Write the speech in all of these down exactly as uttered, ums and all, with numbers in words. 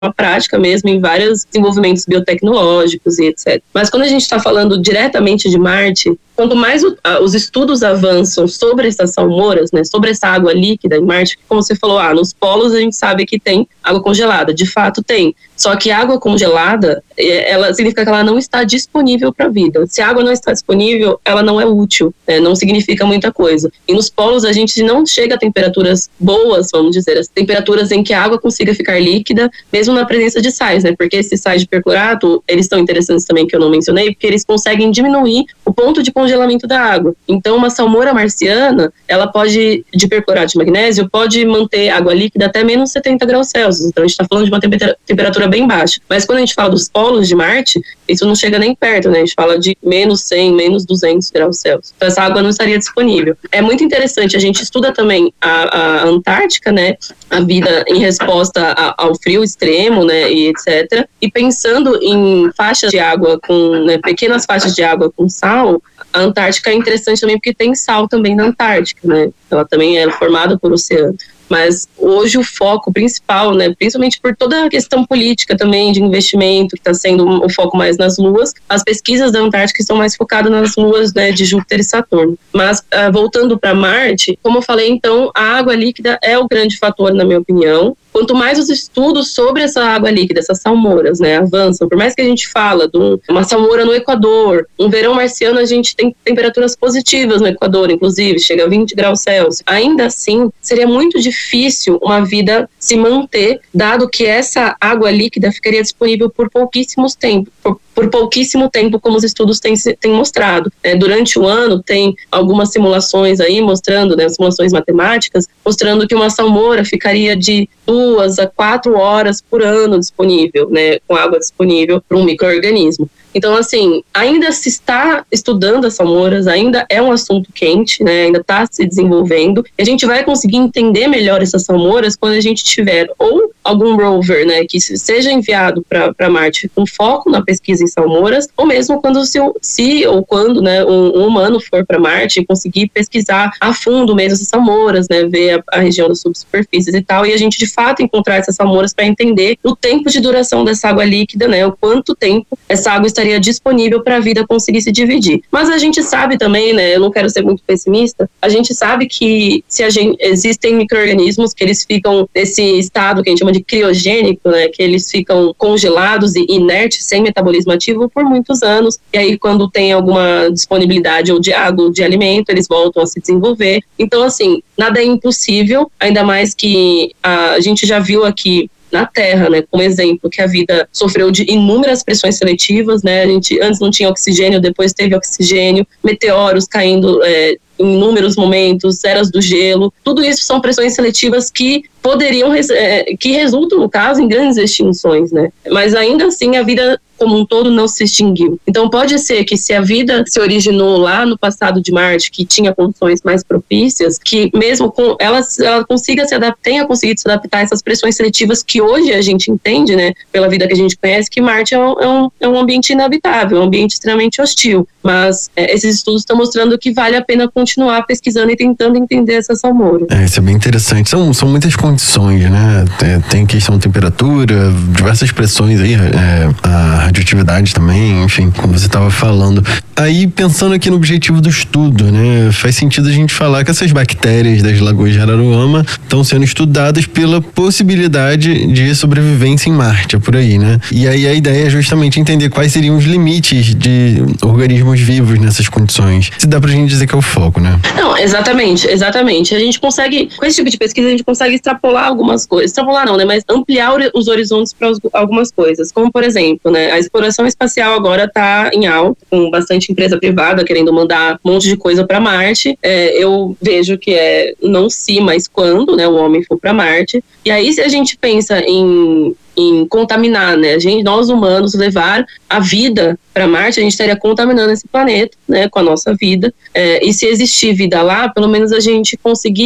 prática mesmo em vários desenvolvimentos biotecnológicos e etcétera. Mas quando a gente está falando diretamente de Marte, quanto mais o, a, os estudos avançam sobre essas salmouras, né, sobre essa água líquida em Marte, como você falou, ah, nos polos a gente sabe que tem água congelada, de fato tem. Só que água congelada, ela significa que ela não está disponível para a vida. Se a água não está disponível, ela não é útil, né, não significa muita coisa. E nos polos a gente não chega a temperaturas boas, vamos dizer, as temperaturas em que a água consiga ficar líquida, mesmo na presença de sais, né, porque esses sais de perclorato, eles estão interessantes também, que eu não mencionei, porque eles conseguem diminuir o ponto de congelamento da água. Então, uma salmoura marciana, ela pode, de perclorato de magnésio, pode manter água líquida até menos setenta graus Celsius. Então, a gente está falando de uma temperatura bem baixa. Mas quando a gente fala dos polos de Marte, isso não chega nem perto, né? A gente fala de menos cem, menos duzentos graus Celsius. Então, essa água não estaria disponível. É muito interessante, a gente estuda também a, a Antártica, né? A vida em resposta a, ao frio extremo, né? E etcétera. E pensando em faixas de água com, né, pequenas faixas de água com sal, a Antártica é interessante também porque tem sal também na Antártica, né? Ela também é formada por oceano. Mas hoje o foco principal, né, principalmente por toda a questão política também de investimento, que está sendo o foco mais nas luas, as pesquisas da Antártica estão mais focadas nas luas, né, de Júpiter e Saturno. Mas uh, voltando para Marte, como eu falei, então, a água líquida é o grande fator, na minha opinião. Quanto mais os estudos sobre essa água líquida, essas salmouras, né, avançam, por mais que a gente fala de uma salmoura no Equador, um verão marciano a gente tem temperaturas positivas no Equador, inclusive, chega a vinte graus Celsius. Ainda assim, seria muito difícil uma vida se manter, dado que essa água líquida ficaria disponível por pouquíssimos tempos, por, por pouquíssimo tempo, como os estudos têm, têm mostrado. É, durante o ano, tem algumas simulações aí mostrando, né, simulações matemáticas, mostrando que uma salmoura ficaria de duas a quatro horas por ano disponível, né, com água disponível para um micro-organismo. Então, assim, ainda se está estudando as salmouras, ainda é um assunto quente, né, ainda está se desenvolvendo, e a gente vai conseguir entender melhor essas salmouras quando a gente tiver ou algum rover, né, que seja enviado para Marte com foco na pesquisa em salmouras, ou mesmo quando se, se ou quando, né, um, um humano for para Marte e conseguir pesquisar a fundo mesmo essas salmouras, né, ver a, a região das subsuperfícies e tal, e a gente de fato encontrar essas salmouras para entender o tempo de duração dessa água líquida, né, o quanto tempo essa água está estaria disponível para a vida conseguir se dividir. Mas a gente sabe também, né, eu não quero ser muito pessimista, a gente sabe que se a gente, existem micro-organismos que eles ficam nesse estado que a gente chama de criogênico, né, que eles ficam congelados e inertes, sem metabolismo ativo por muitos anos, e aí quando tem alguma disponibilidade ou de água ou de alimento, eles voltam a se desenvolver. Então, assim, nada é impossível, ainda mais que a, a gente já viu aqui na Terra, né, como exemplo, que a vida sofreu de inúmeras pressões seletivas, né, a gente antes não tinha oxigênio, depois teve oxigênio, meteoros caindo é, em inúmeros momentos, eras do gelo, tudo isso são pressões seletivas que poderiam, é, que resultam, no caso, em grandes extinções, né, mas ainda assim a vida como um todo não se extinguiu. Então pode ser que se a vida se originou lá no passado de Marte, que tinha condições mais propícias, que mesmo com ela, ela consiga se adaptar, tenha conseguido se adaptar a essas pressões seletivas que hoje a gente entende, né, pela vida que a gente conhece, que Marte é um, é um, é um ambiente inabitável, é um ambiente extremamente hostil. Mas é, esses estudos estão mostrando que vale a pena continuar pesquisando e tentando entender essa salmoura. É, isso é bem interessante. São, são muitas condições, né? Tem, tem questão de temperatura, diversas pressões aí, é, a radioatividade também, enfim, como você estava falando. Aí, pensando aqui no objetivo do estudo, né? Faz sentido a gente falar que essas bactérias das lagoas de Araruama estão sendo estudadas pela possibilidade de sobrevivência em Marte, é por aí, né? E aí a ideia é justamente entender quais seriam os limites de organismos vivos nessas condições. Se dá pra gente dizer que é o foco, né? Não, exatamente, exatamente. A gente consegue, com esse tipo de pesquisa, a gente consegue extrapolar algumas coisas. Extrapolar não, né? Mas ampliar os horizontes para algumas coisas. Como, por exemplo, né? A exploração espacial agora está em alta, com bastante empresa privada querendo mandar um monte de coisa para Marte. É, eu vejo que é não se, mas quando, né, o homem for para Marte. E aí, se a gente pensa em em contaminar, né? A gente, nós humanos, levar a vida para Marte, a gente estaria contaminando esse planeta, né, com a nossa vida. É, e se existir vida lá, pelo menos a gente conseguir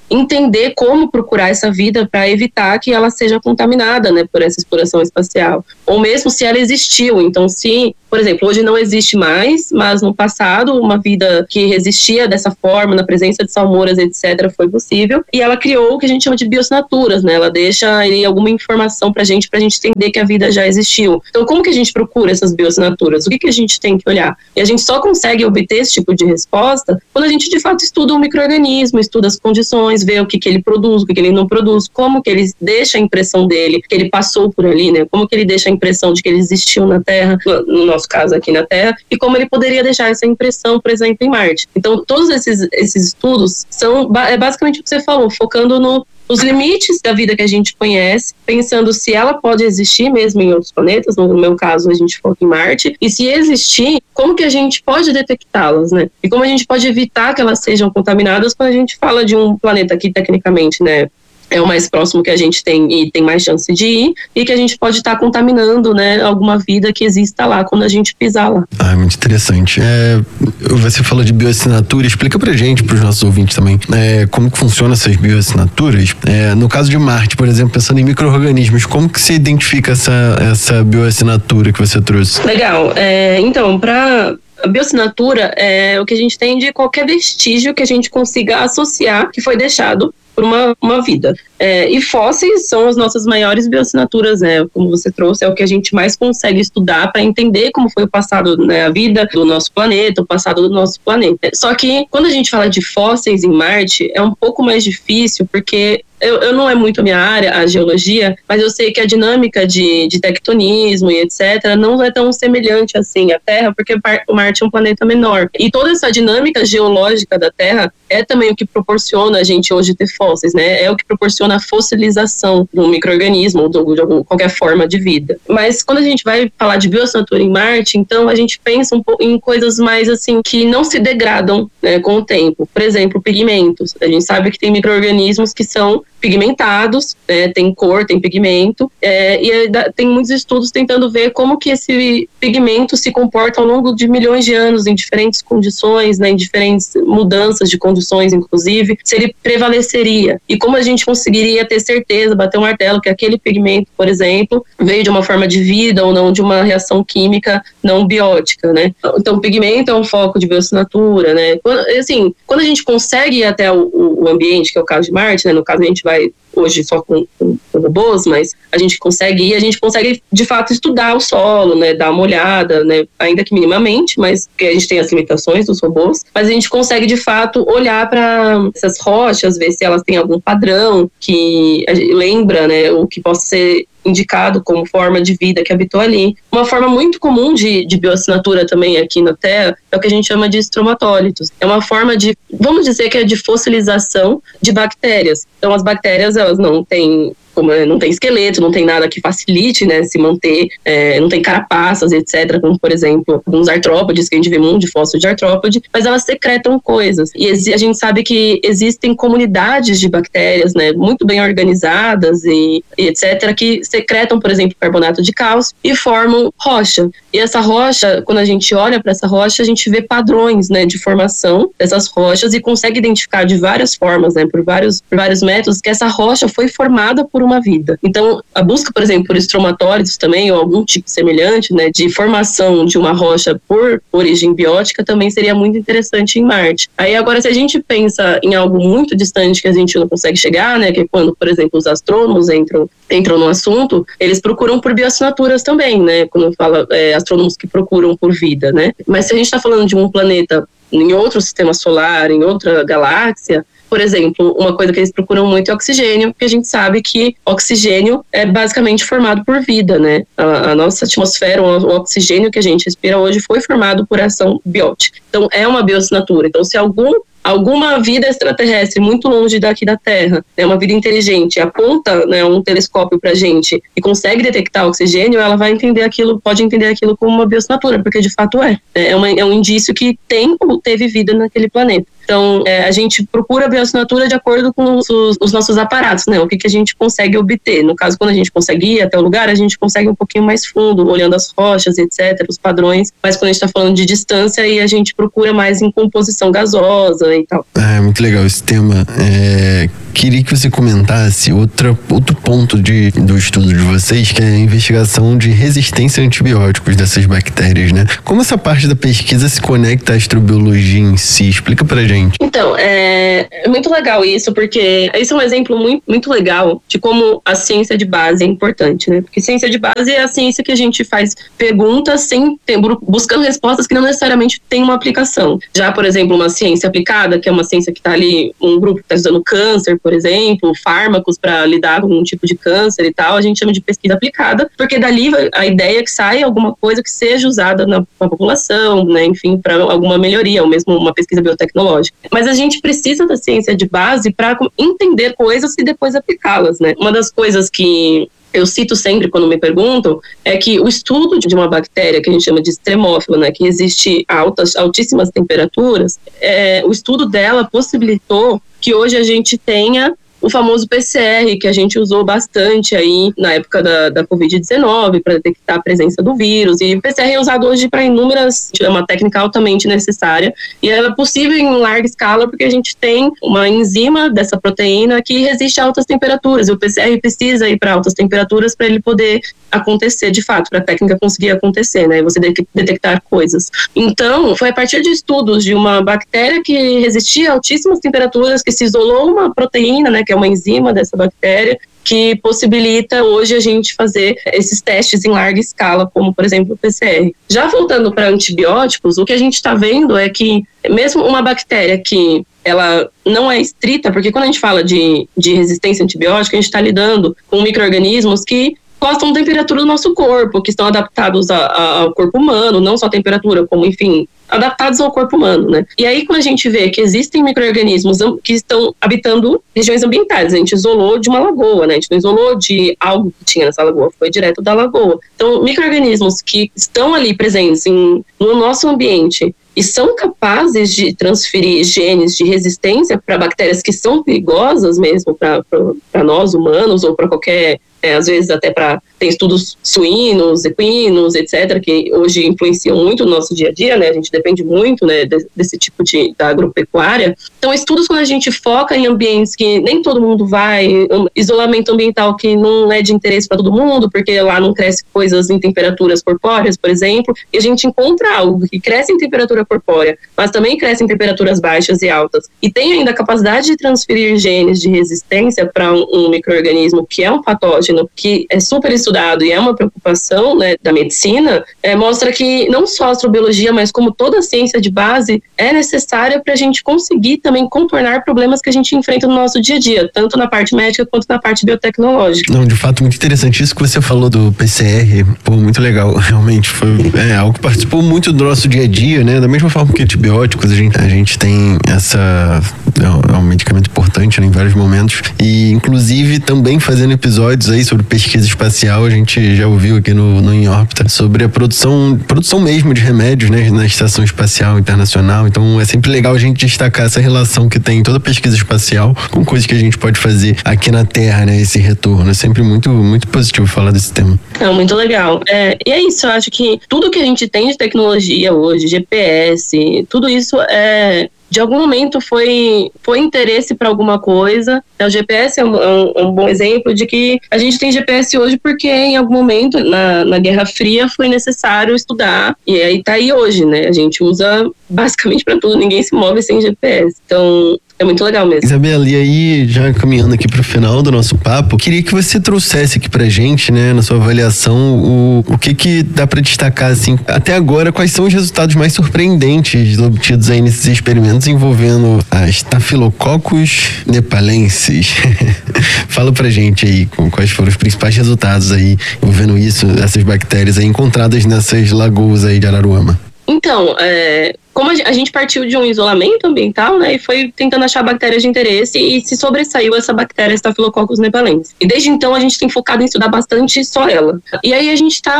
entender como procurar essa vida para evitar que ela seja contaminada, né, por essa exploração espacial. Ou mesmo se ela existiu. Então, se, por exemplo, hoje não existe mais, mas no passado uma vida que resistia dessa forma, na presença de salmouras, etcétera, foi possível. E ela criou o que a gente chama de bioassinaturas, né? Ela deixa aí alguma informação pra gente, pra gente entender que a vida já existiu. Então, como que a gente procura essas bioassinaturas? O que que a gente tem que olhar? E a gente só consegue obter esse tipo de resposta quando a gente, de fato, estuda um micro-organismo, estuda as condições, vê o que que ele produz, o que que ele não produz, como que ele deixa a impressão dele, que ele passou por ali, né? Como que ele deixa a impressão de que ele existiu na Terra, no nosso caso aqui na Terra, e como ele poderia deixar essa impressão, por exemplo, em Marte. Então, todos esses, esses estudos são é basicamente o que você falou, focando no os limites da vida que a gente conhece, pensando se ela pode existir mesmo em outros planetas, no meu caso a gente foca em Marte, e se existir, como que a gente pode detectá-las, né? E como a gente pode evitar que elas sejam contaminadas quando a gente fala de um planeta que tecnicamente, né, é o mais próximo que a gente tem e tem mais chance de ir, e que a gente pode estar contaminando, né, alguma vida que exista lá quando a gente pisar lá. Ah, muito interessante. É, você falou de bioassinatura, explica pra gente, pros nossos ouvintes também, é, como que funcionam essas bioassinaturas. É, no caso de Marte, por exemplo, pensando em micro-organismos, como que você identifica essa, essa bioassinatura que você trouxe? Legal. É, então, para a bioassinatura é o que a gente tem de qualquer vestígio que a gente consiga associar que foi deixado por uma, uma vida. É, e fósseis são as nossas maiores bioassinaturas, né? Como você trouxe, é o que a gente mais consegue estudar para entender como foi o passado, né? A vida do nosso planeta, o passado do nosso planeta. Só que quando a gente fala de fósseis em Marte, é um pouco mais difícil, porque Eu, eu não é muito a minha área, a geologia, mas eu sei que a dinâmica de, de tectonismo e etcétera não é tão semelhante assim à Terra, porque o Marte é um planeta menor. E toda essa dinâmica geológica da Terra é também o que proporciona a gente hoje ter fósseis, né? É o que proporciona a fossilização do micro-organismo ou de, de algum, qualquer forma de vida. Mas quando a gente vai falar de bioassinatura em Marte, então a gente pensa um pouco em coisas mais assim, que não se degradam, né, com o tempo. Por exemplo, pigmentos. A gente sabe que tem micro-organismos que são pigmentados, né, tem cor, tem pigmento, é, e tem muitos estudos tentando ver como que esse pigmento se comporta ao longo de milhões de anos, em diferentes condições, né, em diferentes mudanças de condições, inclusive, se ele prevaleceria. E como a gente conseguiria ter certeza, bater um martelo, que aquele pigmento, por exemplo, veio de uma forma de vida ou não de uma reação química não biótica, né? Então, o pigmento é um foco de bioassinatura, né? Assim, quando a gente consegue ir até o, o ambiente, que é o caso de Marte, né? No caso a gente vai hoje só com, com, com robôs, mas a gente consegue ir, a gente consegue de fato estudar o solo, né, dar uma olhada, né, ainda que minimamente, mas porque a gente tem as limitações dos robôs, mas a gente consegue de fato olhar para essas rochas, ver se elas têm algum padrão que lembra, né, o que possa ser indicado como forma de vida que habitou ali. Uma forma muito comum de, de bioassinatura também aqui na Terra é o que a gente chama de estromatólitos. É uma forma de, vamos dizer que é de fossilização de bactérias. Então as bactérias, elas não têm como não tem esqueleto, não tem nada que facilite, né, se manter, é, não tem carapaças, etcétera, como, por exemplo, alguns artrópodes, que a gente vê muito de fóssil de artrópode, mas elas secretam coisas. E a gente sabe que existem comunidades de bactérias, né, muito bem organizadas e, e etcétera, que secretam, por exemplo, carbonato de cálcio e formam rocha. E essa rocha, quando a gente olha para essa rocha, a gente vê padrões, né, de formação dessas rochas e consegue identificar de várias formas, né, por vários, por vários métodos, que essa rocha foi formada por uma vida. Então, a busca, por exemplo, por estromatólitos também, ou algum tipo semelhante, né, de formação de uma rocha por origem biótica, também seria muito interessante em Marte. Aí, agora, se a gente pensa em algo muito distante que a gente não consegue chegar, né, que é quando, por exemplo, os astrônomos entram, entram no assunto, eles procuram por bioassinaturas também, né, quando fala é, astrônomos que procuram por vida, né. Mas se a gente está falando de um planeta em outro sistema solar, em outra galáxia, por exemplo, uma coisa que eles procuram muito é oxigênio, porque a gente sabe que oxigênio é basicamente formado por vida, né? A, a nossa atmosfera, o, o oxigênio que a gente respira hoje foi formado por ação biótica. Então, é uma bioassinatura. Então, se algum alguma vida extraterrestre muito longe daqui da Terra, né, uma vida inteligente, aponta, né, um telescópio pra gente e consegue detectar oxigênio, ela vai entender aquilo, pode entender aquilo como uma bioassinatura, porque de fato é. É, uma, é um indício que tem ou teve vida naquele planeta. Então, é, a gente procura a bioassinatura de acordo com os, os nossos aparatos, né? O que, que a gente consegue obter. No caso, quando a gente consegue ir até o lugar, a gente consegue um pouquinho mais fundo, olhando as rochas, etcétera, os padrões. Mas quando a gente está falando de distância, aí a gente procura mais em composição gasosa e tal. Ah, é muito legal esse tema. É, queria que você comentasse outra, outro ponto de, do estudo de vocês, que é a investigação de resistência a antibióticos dessas bactérias, né? Como essa parte da pesquisa se conecta à astrobiologia em si? Explica pra gente. Então, é, é muito legal isso, porque isso é um exemplo muito, muito legal de como a ciência de base é importante, né? Porque ciência de base é a ciência que a gente faz perguntas sem ter, buscando respostas que não necessariamente têm uma aplicação. Já, por exemplo, uma ciência aplicada, que é uma ciência que está ali, um grupo que está estudando câncer, por exemplo, fármacos para lidar com um tipo de câncer e tal, a gente chama de pesquisa aplicada, porque dali a ideia é que saia alguma coisa que seja usada na, na população, né? Enfim, para alguma melhoria, ou mesmo uma pesquisa biotecnológica. Mas a gente precisa da ciência de base para entender coisas e depois aplicá-las, né? Uma das coisas que eu cito sempre quando me perguntam é que o estudo de uma bactéria que a gente chama de extremófila, né, que existe a altas, altíssimas temperaturas, é, o estudo dela possibilitou que hoje a gente tenha o famoso P C R, que a gente usou bastante aí na época da, da covid dezenove para detectar a presença do vírus. E o P C R é usado hoje para inúmeras, é uma técnica altamente necessária e ela é possível em larga escala porque a gente tem uma enzima dessa proteína que resiste a altas temperaturas e o P C R precisa ir para altas temperaturas para ele poder acontecer de fato, para a técnica conseguir acontecer, né? Você detectar coisas. Então, foi a partir de estudos de uma bactéria que resistia a altíssimas temperaturas, que se isolou uma proteína, né, que é uma enzima dessa bactéria, que possibilita hoje a gente fazer esses testes em larga escala, como, por exemplo, o P C R. Já voltando para antibióticos, o que a gente está vendo é que mesmo uma bactéria que ela não é estrita, porque quando a gente fala de, de resistência antibiótica, a gente está lidando com micro-organismos que gostam da temperatura do nosso corpo, que estão adaptados a, a, ao corpo humano, não só a temperatura, como, enfim, adaptados ao corpo humano, né? E aí, quando a gente vê que existem micro-organismos que estão habitando regiões ambientais, a gente isolou de uma lagoa, né? A gente não isolou de algo que tinha nessa lagoa, foi direto da lagoa. Então, micro-organismos que estão ali presentes em, no nosso ambiente e são capazes de transferir genes de resistência para bactérias que são perigosas mesmo para nós humanos ou para qualquer, é, às vezes até para, tem estudos suínos, equinos, etcétera, que hoje influenciam muito o nosso dia a dia, né? A gente depende muito, né, desse, desse tipo de da agropecuária. Então, estudos quando a gente foca em ambientes que nem todo mundo vai, um isolamento ambiental que não é de interesse para todo mundo, porque lá não cresce coisas em temperaturas corpóreas, por exemplo, e a gente encontra algo que cresce em temperatura corpórea, mas também cresce em temperaturas baixas e altas, e tem ainda a capacidade de transferir genes de resistência para um, um micro-organismo que é um patógeno, que é super estudado e é uma preocupação, né, da medicina, é, mostra que não só a astrobiologia, mas como toda a ciência de base é necessária para a gente conseguir também contornar problemas que a gente enfrenta no nosso dia a dia, tanto na parte médica quanto na parte biotecnológica. Não, de fato, muito interessante isso que você falou do P C R, pô, muito legal, realmente foi é, algo que participou muito do nosso dia a dia, né, da mesma forma que antibióticos, a gente, a gente tem essa, é um medicamento importante, né, em vários momentos, e inclusive também fazendo episódios aí sobre pesquisa espacial, a gente já ouviu aqui no, no Em Órbita sobre a produção, produção mesmo de remédios, né, na Estação Espacial Internacional. Então é sempre legal a gente destacar essa relação que tem toda a pesquisa espacial com coisas que a gente pode fazer aqui na Terra, né, esse retorno. É sempre muito, muito positivo falar desse tema. É muito legal. É, e é isso, eu acho que tudo que a gente tem de tecnologia hoje, G P S, tudo isso é... de algum momento foi, foi interesse para alguma coisa. O G P S é um, é um bom exemplo de que a gente tem G P S hoje porque em algum momento na, na Guerra Fria foi necessário estudar e aí tá aí hoje, né? A gente usa basicamente para tudo, ninguém se move sem G P S. Então é muito legal mesmo. Isabela, e aí, já caminhando aqui pro final do nosso papo, queria que você trouxesse aqui pra gente, né, na sua avaliação, o, o que que dá pra destacar, assim, até agora, quais são os resultados mais surpreendentes obtidos aí nesses experimentos envolvendo a Staphylococcus nepalensis. Fala pra gente aí quais foram os principais resultados aí envolvendo isso, essas bactérias aí encontradas nessas lagoas aí de Araruama. Então, é, como a gente partiu de um isolamento ambiental, né, e foi tentando achar bactérias de interesse e se sobressaiu essa bactéria Staphylococcus nepalensis. E desde então a gente tem focado em estudar bastante só ela. E aí a gente está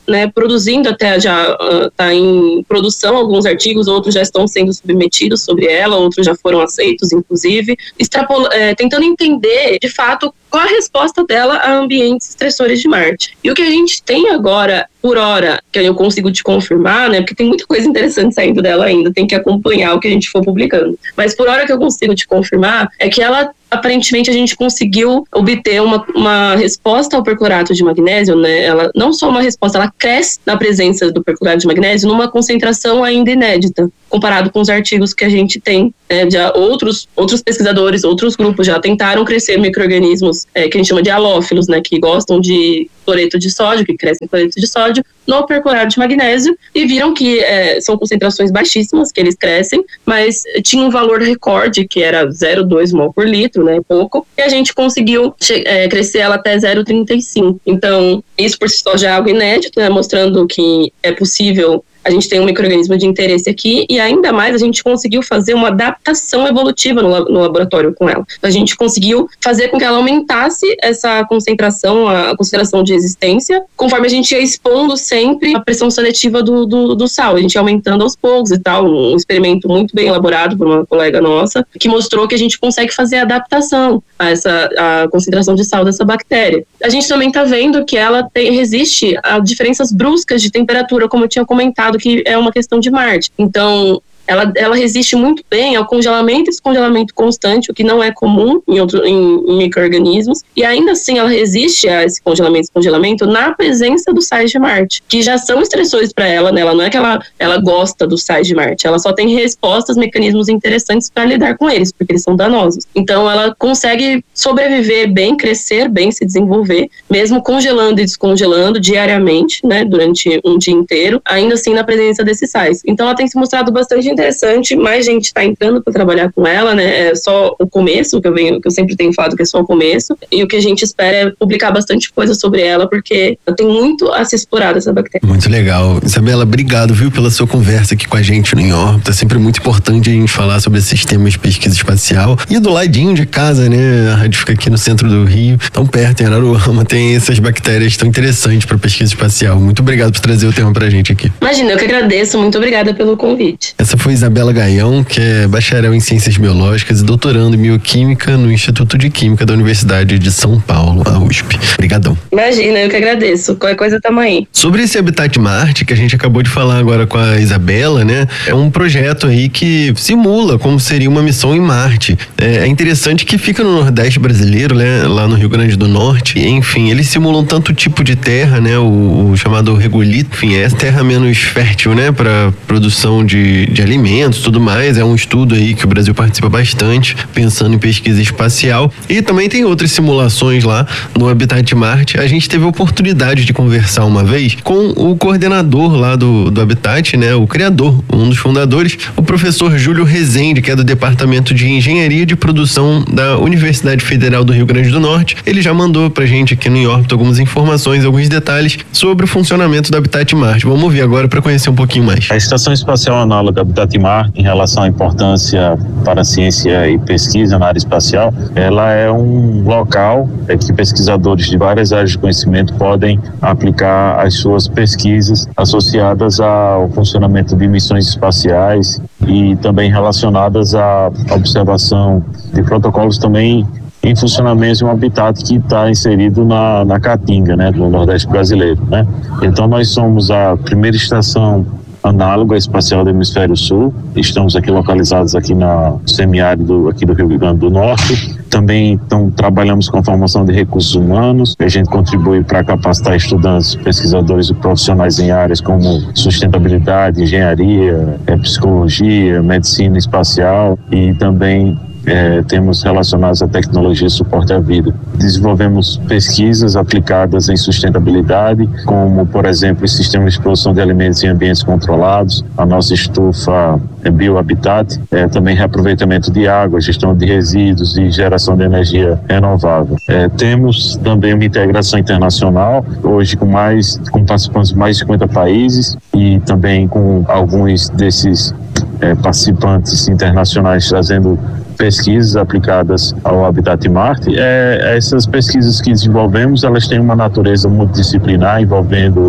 né, produzindo até já está uh, em produção alguns artigos, outros já estão sendo submetidos sobre ela, outros já foram aceitos, inclusive, extrapola, é, tentando entender, de fato, qual a resposta dela a ambientes estressores de Marte. E o que a gente tem agora, por hora, que eu consigo te confirmar, né, porque tem muita coisa interessante saindo dela ainda, tem que acompanhar o que a gente for publicando. Mas por hora que eu consigo te confirmar, é que ela, aparentemente, a gente conseguiu obter uma, uma resposta ao perclorato de magnésio, né, ela, não só uma resposta, ela cresce na presença do perclorato de magnésio numa concentração ainda inédita, comparado com os artigos que a gente tem, né, já outros, outros pesquisadores, outros grupos já tentaram crescer micro-organismos é, que a gente chama de halófilos, né, que gostam de cloreto de sódio, que crescem cloreto de sódio, no perclorato de magnésio, e viram que é, são concentrações baixíssimas que eles crescem, mas tinha um valor recorde, que era zero vírgula dois mol por litro, né, pouco, e a gente conseguiu é, crescer ela até zero vírgula trinta e cinco. Então, isso por si só já é algo inédito, né, mostrando que é possível. A gente tem um micro-organismo de interesse aqui e ainda mais a gente conseguiu fazer uma adaptação evolutiva no, no laboratório com ela. A gente conseguiu fazer com que ela aumentasse essa concentração, a concentração de resistência, conforme a gente ia expondo sempre a pressão seletiva do, do, do sal. A gente ia aumentando aos poucos e tal, um experimento muito bem elaborado por uma colega nossa, que mostrou que a gente consegue fazer a adaptação a essa a concentração de sal dessa bactéria. A gente também está vendo que ela tem, resiste a diferenças bruscas de temperatura, como eu tinha comentado, que é uma questão de Marte. Então, ela, ela resiste muito bem ao congelamento e descongelamento constante, o que não é comum em, outro, em, em micro-organismos, e ainda assim ela resiste a esse congelamento e descongelamento na presença dos sais de Marte, que já são estressores para ela, né? Ela não é que ela, ela gosta dos sais de Marte, ela só tem respostas, mecanismos interessantes para lidar com eles, porque eles são danosos. Então ela consegue sobreviver bem, crescer bem, se desenvolver, mesmo congelando e descongelando diariamente, né? Durante um dia inteiro, ainda assim na presença desses sais. Então ela tem se mostrado bastante interessante, mais gente está entrando para trabalhar com ela, né? É só o começo, que eu, venho, que eu sempre tenho falado que é só o começo, e o que a gente espera é publicar bastante coisa sobre ela, porque tem muito a se explorar dessa bactéria. Muito legal. Isabela, obrigado, viu, pela sua conversa aqui com a gente no Em Órbita. É sempre muito importante a gente falar sobre esses temas de pesquisa espacial. E do ladinho de casa, né? A rádio fica aqui no centro do Rio, tão perto, em Araruama, tem essas bactérias tão interessantes para pesquisa espacial. Muito obrigado por trazer o tema pra gente aqui. Imagina, eu que agradeço. Muito obrigada pelo convite. Essa foi Isabela Gaião, que é bacharel em Ciências Biológicas e doutorando em Bioquímica no Instituto de Química da Universidade de São Paulo, a U S P. Obrigadão. Imagina, eu que agradeço. Qualquer coisa tamo aí. Sobre esse Habitat Marte, que a gente acabou de falar agora com a Isabela, né? É um projeto aí que simula como seria uma missão em Marte. É interessante que fica no Nordeste brasileiro, né? Lá no Rio Grande do Norte. Enfim, eles simulam tanto tipo de terra, né? O, o chamado regolito, enfim, é terra menos fértil, né? Para produção de, de alimentos alimentos, tudo mais. É um estudo aí que o Brasil participa bastante, pensando em pesquisa espacial. E também tem outras simulações lá no Habitat Marte. A gente teve a oportunidade de conversar uma vez com o coordenador lá do, do Habitat, né? O criador, um dos fundadores, o professor Júlio Rezende, que é do Departamento de Engenharia de Produção da Universidade Federal do Rio Grande do Norte. Ele já mandou pra gente aqui no Em Órbita algumas informações, alguns detalhes sobre o funcionamento do Habitat Marte. Vamos ouvir agora para conhecer um pouquinho mais. A Estação Espacial Análoga Habitat Marte, em relação à importância para a ciência e pesquisa na área espacial, ela é um local é que pesquisadores de várias áreas de conhecimento podem aplicar as suas pesquisas associadas ao funcionamento de missões espaciais e também relacionadas à observação de protocolos também em funcionamento de um habitat que está inserido na, na Caatinga, né, do Nordeste brasileiro, né? Então nós somos a primeira estação análoga espacial do Hemisfério Sul. Estamos aqui localizados aqui no semiárido aqui do Rio Grande do Norte. Também então, trabalhamos com a formação de recursos humanos. A gente contribui para capacitar estudantes, pesquisadores e profissionais em áreas como sustentabilidade, engenharia, psicologia, medicina espacial e também É, temos relacionados à tecnologia e suporte à vida. Desenvolvemos pesquisas aplicadas em sustentabilidade, como, por exemplo, o sistema de produção de alimentos em ambientes controlados, a nossa estufa é, Biohabitat, é, também reaproveitamento de água, gestão de resíduos e geração de energia renovável. É, temos também uma integração internacional, hoje com mais com participantes de mais de cinquenta países e também com alguns desses é, participantes internacionais trazendo pesquisas aplicadas ao Habitat Marte. É, essas pesquisas que desenvolvemos, elas têm uma natureza multidisciplinar, envolvendo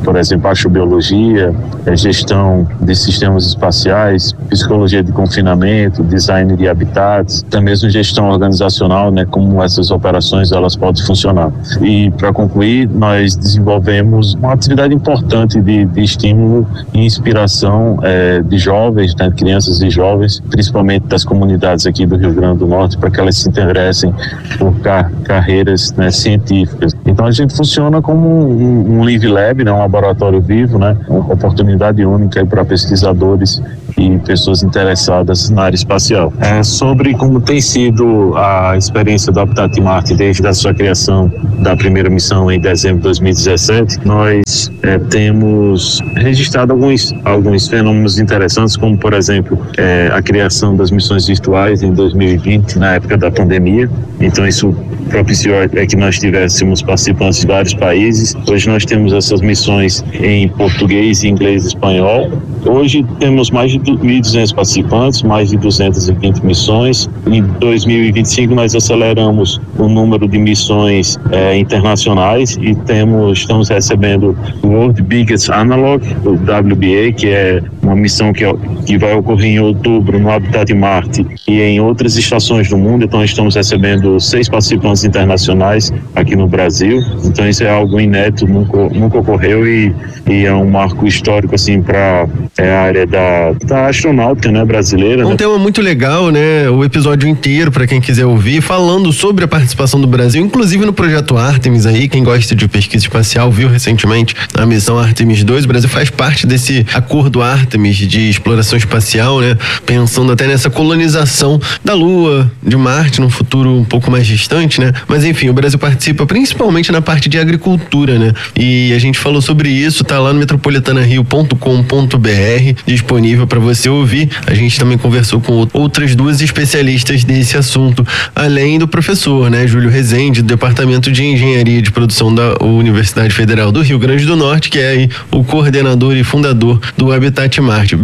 por exemplo, astrobiologia, gestão de sistemas espaciais, psicologia de confinamento, design de habitats, até mesmo gestão organizacional, né, como essas operações elas podem funcionar. E para concluir, nós desenvolvemos uma atividade importante de, de estímulo e inspiração é, de jovens, né, crianças e jovens, principalmente das comunidades aqui do Rio Grande do Norte, para que elas se interessem por car- carreiras né, científicas. Então a gente funciona como um, um Live Lab, né, um laboratório vivo, né, uma oportunidade única para pesquisadores e pessoas interessadas na área espacial. É, sobre como tem sido a experiência do Habitat Marte desde a sua criação da primeira missão em dezembro de dois mil e dezessete, nós é, temos registrado alguns, alguns fenômenos interessantes, como por exemplo é, a criação das missões virtuais em dois mil e vinte, na época da pandemia. Então isso propiciou é que nós tivéssemos participantes de vários países. Hoje nós temos essas missões em português, inglês e espanhol. Hoje temos mais de mil e duzentos participantes, mais de duzentas e vinte missões. Em dois mil e vinte e cinco nós aceleramos o número de missões é, internacionais e temos, estamos recebendo o World Biggest Analog, o W B A, que é uma missão que, que vai ocorrer em outubro no Habitat Marte e em outras estações do mundo. Então estamos recebendo seis participantes internacionais aqui no Brasil. Então isso é algo inédito, nunca, nunca ocorreu e, e é um marco histórico assim para é, a área da, da astronáutica, né, brasileira. Um né? tema muito legal, né? O episódio inteiro, para quem quiser ouvir, falando sobre a participação do Brasil, inclusive no projeto Artemis aí, quem gosta de pesquisa espacial viu recentemente a missão Artemis dois. O Brasil faz parte desse acordo Artemis de exploração espacial, né? Pensando até nessa colonização da Lua, de Marte, num futuro um pouco mais distante, né? Mas enfim, o Brasil participa principalmente na parte de agricultura, né? E a gente falou sobre isso, tá lá no metropolitana rio ponto com ponto b r, disponível para você ouvir. A gente também conversou com outras duas especialistas desse assunto, além do professor, né, Júlio Rezende, do Departamento de Engenharia de Produção da Universidade Federal do Rio Grande do Norte, que é aí o coordenador e fundador do Habitat Marte.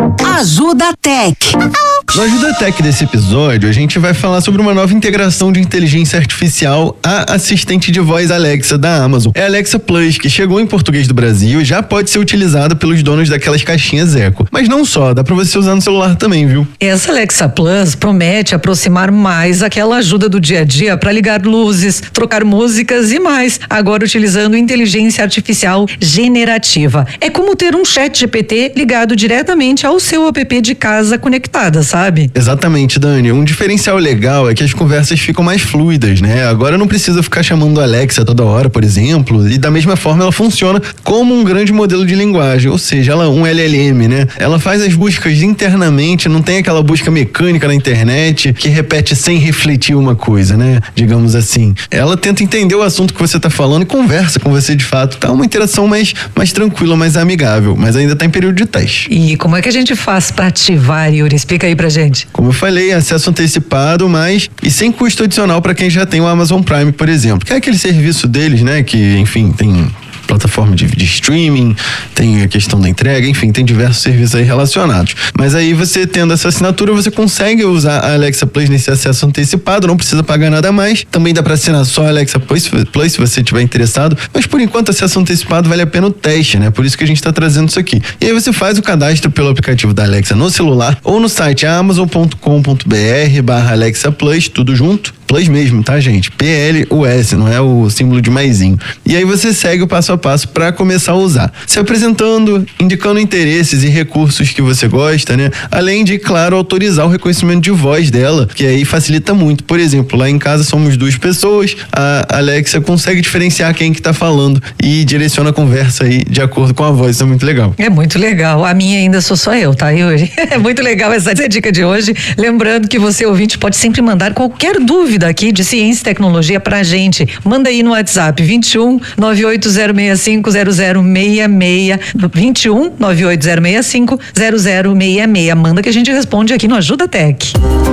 Ajuda Tech. No Ajuda Tech desse episódio, a gente vai falar sobre uma nova integração de inteligência artificial, a assistente de voz Alexa da Amazon. É a Alexa Plus, que chegou em português do Brasil e já pode ser utilizada pelos donos daquelas caixinhas Echo. Mas não só, dá pra você usar no celular também, viu? Essa Alexa Plus promete aproximar mais aquela ajuda do dia a dia para ligar luzes, trocar músicas e mais, agora utilizando inteligência artificial generativa. É como ter um chat G P T ligado diretamente ao seu app de casa conectada, sabe? Exatamente, Dani. Um diferencial legal é que as conversas ficam mais fluidas, né? Agora não precisa ficar chamando a Alexa toda hora, por exemplo, e da mesma forma ela funciona como um grande modelo de linguagem, ou seja, ela é um L L M, né? Ela faz as buscas internamente, não tem aquela busca mecânica na internet que repete sem refletir uma coisa, né? Digamos assim. Ela tenta entender o assunto que você tá falando e conversa com você de fato. Tá uma interação mais, mais tranquila, mais amigável, mas ainda tá em período de teste. E como é que a gente faz para ativar, Yuri? Explica aí pra gente. Como eu falei, acesso antecipado, mas e sem custo adicional para quem já tem o Amazon Prime, por exemplo. Que é aquele serviço deles, né? Que, enfim, tem plataforma de, de streaming, tem a questão da entrega, enfim, tem diversos serviços aí relacionados. Mas aí você tendo essa assinatura, você consegue usar a Alexa Plus nesse acesso antecipado, não precisa pagar nada mais. Também dá para assinar só a Alexa Plus, Plus se você estiver interessado, mas por enquanto acesso antecipado vale a pena o teste, né? Por isso que a gente está trazendo isso aqui. E aí você faz o cadastro pelo aplicativo da Alexa no celular ou no site amazon ponto com ponto b r barra Alexa Plus, tudo junto. Plus mesmo, tá, gente? P L U S, não é o símbolo de maisinho. E aí você segue o passo a passo para começar a usar. Se apresentando, indicando interesses e recursos que você gosta, né? Além de, claro, autorizar o reconhecimento de voz dela, que aí facilita muito. Por exemplo, lá em casa somos duas pessoas, a Alexa consegue diferenciar quem que tá falando e direciona a conversa aí de acordo com a voz. Isso é muito legal. É muito legal. A minha ainda sou só eu, tá, Yuri? É muito legal essa dica de hoje. Lembrando que você, ouvinte, pode sempre mandar qualquer dúvida aqui de ciência e tecnologia pra gente. Manda aí no WhatsApp vinte e um, nove oito zero seis cinco, zero zero seis seis, vinte e um, nove oito zero seis cinco, zero zero seis seis. Manda que a gente responde aqui no Ajuda Tech.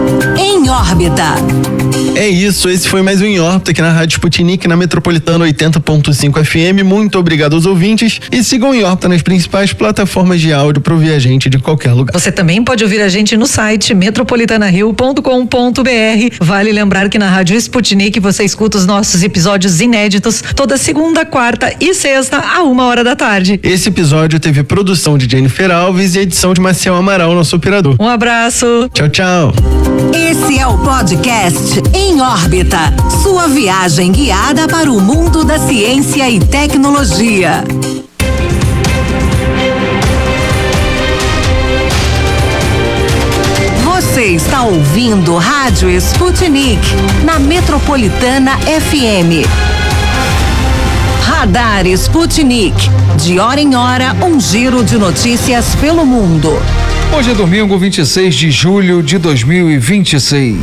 Em órbita. É isso, esse foi mais um Em Órbita aqui na Rádio Sputnik, na Metropolitana oitenta ponto cinco F M. Muito obrigado aos ouvintes e sigam Em Órbita nas principais plataformas de áudio para ouvir a gente de qualquer lugar. Você também pode ouvir a gente no site metropolitana rio ponto com ponto b r. Vale lembrar que aqui na Rádio Sputnik. Você escuta os nossos episódios inéditos toda segunda, quarta e sexta, a uma hora da tarde. Esse episódio teve produção de Jennifer Alves e edição de Maciel Amaral, nosso operador. Um abraço. Tchau, tchau. Esse é o podcast Em Órbita, sua viagem guiada para o mundo da ciência e tecnologia. Você está ouvindo Rádio Sputnik, na Metropolitana F M. Radar Sputnik, de hora em hora, um giro de notícias pelo mundo. Hoje é domingo, vinte e seis de julho de dois mil e vinte e seis.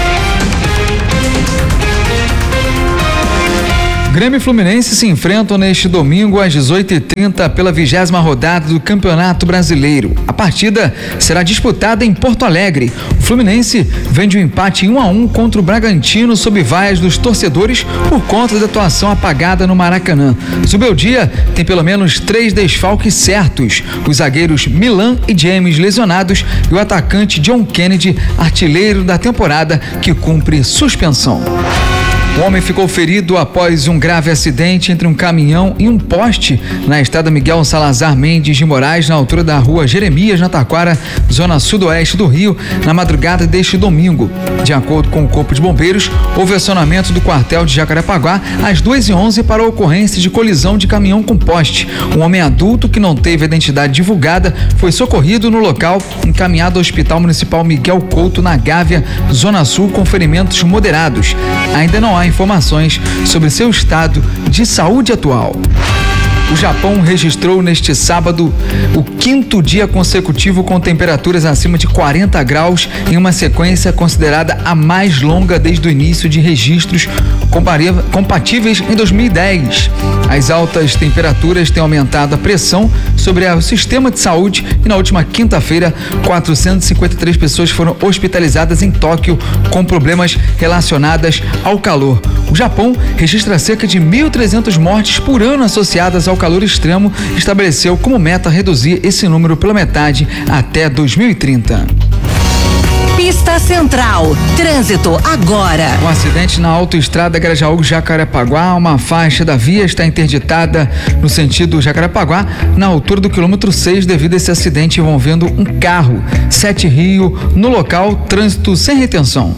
Grêmio e Fluminense se enfrentam neste domingo às dezoito e trinta pela vigésima rodada do Campeonato Brasileiro. A partida será disputada em Porto Alegre. O Fluminense vem de um empate em um a um contra o Bragantino sob vaias dos torcedores por conta da atuação apagada no Maracanã. Sob o dia, tem pelo menos três desfalques certos: os zagueiros Milan e James lesionados e o atacante John Kennedy, artilheiro da temporada, que cumpre suspensão. O homem ficou ferido após um grave acidente entre um caminhão e um poste na estrada Miguel Salazar Mendes de Moraes, na altura da rua Jeremias, na Taquara, zona sudoeste do Rio, na madrugada deste domingo. De acordo com o Corpo de Bombeiros, houve acionamento do quartel de Jacarepaguá às duas e onze para a ocorrência de colisão de caminhão com poste. Um homem adulto que não teve a identidade divulgada foi socorrido no local, encaminhado ao Hospital Municipal Miguel Couto, na Gávea, zona sul, com ferimentos moderados. Ainda não há informações sobre seu estado de saúde atual. O Japão registrou neste sábado o quinto dia consecutivo com temperaturas acima de quarenta graus em uma sequência considerada a mais longa desde o início de registros compatíveis em dois mil e dez. As altas temperaturas têm aumentado a pressão sobre o sistema de saúde e na última quinta-feira, quatrocentas e cinquenta e três pessoas foram hospitalizadas em Tóquio com problemas relacionados ao calor. O Japão registra cerca de mil e trezentas mortes por ano associadas ao calor extremo e estabeleceu como meta reduzir esse número pela metade até dois mil e trinta. Pista Central, trânsito agora. Um acidente na autoestrada Grajaú-Jacarepaguá, uma faixa da via está interditada no sentido Jacarepaguá, na altura do quilômetro seis, devido a esse acidente envolvendo um carro. Sete Rio, no local, trânsito sem retenção.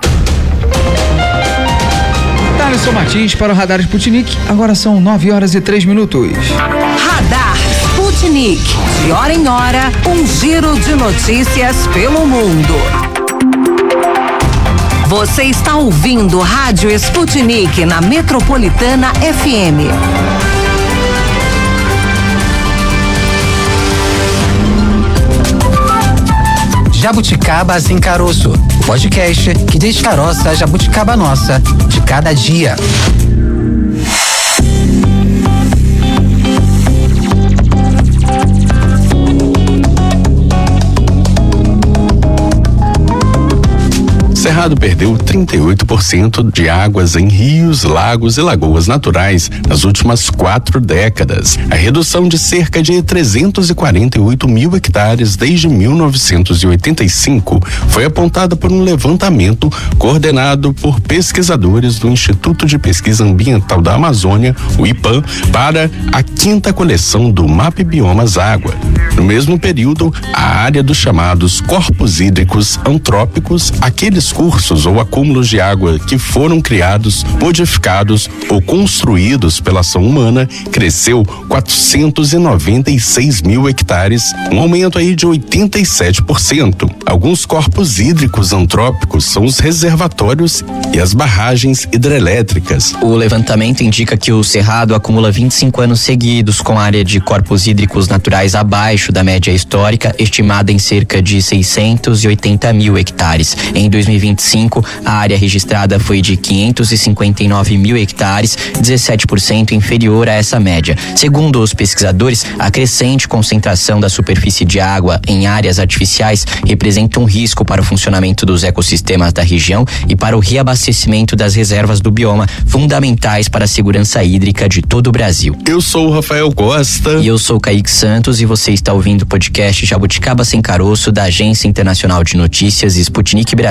Thaleson Martins para o Radar Sputnik, agora são nove horas e três minutos. Radar Sputnik, de hora em hora, um giro de notícias pelo mundo. Você está ouvindo Rádio Sputnik na Metropolitana F M. Jabuticaba Sem Caroço, o podcast que descaroça a jabuticaba nossa de cada dia. Cerrado perdeu trinta e oito por cento de águas em rios, lagos e lagoas naturais nas últimas quatro décadas. A redução de cerca de trezentos e quarenta e oito mil hectares desde mil novecentos e oitenta e cinco foi apontada por um levantamento coordenado por pesquisadores do Instituto de Pesquisa Ambiental da Amazônia, o IPAM, para a quinta coleção do MAP Biomas Água. No mesmo período, a área dos chamados corpos hídricos antrópicos, aqueles cursos ou acúmulos de água que foram criados, modificados ou construídos pela ação humana, cresceu quatrocentos e noventa e seis mil hectares, um aumento aí de oitenta e sete por cento. Alguns corpos hídricos antrópicos são os reservatórios e as barragens hidrelétricas. O levantamento indica que o Cerrado acumula vinte e cinco anos seguidos com área de corpos hídricos naturais abaixo da média histórica, estimada em cerca de seiscentos e oitenta mil hectares. Em dois mil e vinte e cinco, a área registrada foi de quinhentos e cinquenta e nove mil hectares, dezessete por cento inferior a essa média. Segundo os pesquisadores, a crescente concentração da superfície de água em áreas artificiais representa um risco para o funcionamento dos ecossistemas da região e para o reabastecimento das reservas do bioma, fundamentais para a segurança hídrica de todo o Brasil. Eu sou o Rafael Costa. E eu sou o Kaique Santos e você está ouvindo o podcast Jabuticaba Sem Caroço, da Agência Internacional de Notícias Sputnik Brasil.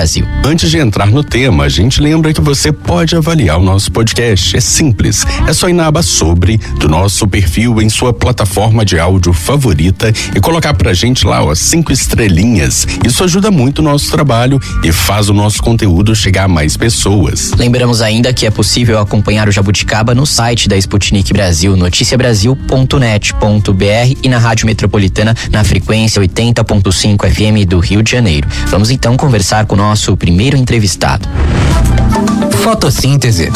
Antes de entrar no tema, a gente lembra que você pode avaliar o nosso podcast. É simples, é só ir na aba Sobre do nosso perfil em sua plataforma de áudio favorita e colocar pra gente lá, ó, cinco estrelinhas. Isso ajuda muito o nosso trabalho e faz o nosso conteúdo chegar a mais pessoas. Lembramos ainda que é possível acompanhar o Jabuticaba no site da Sputnik Brasil, noticia brasil ponto net ponto b r e na Rádio Metropolitana na frequência oitenta ponto cinco F M do Rio de Janeiro. Vamos então conversar com o nosso primeiro entrevistado. Fotossíntese.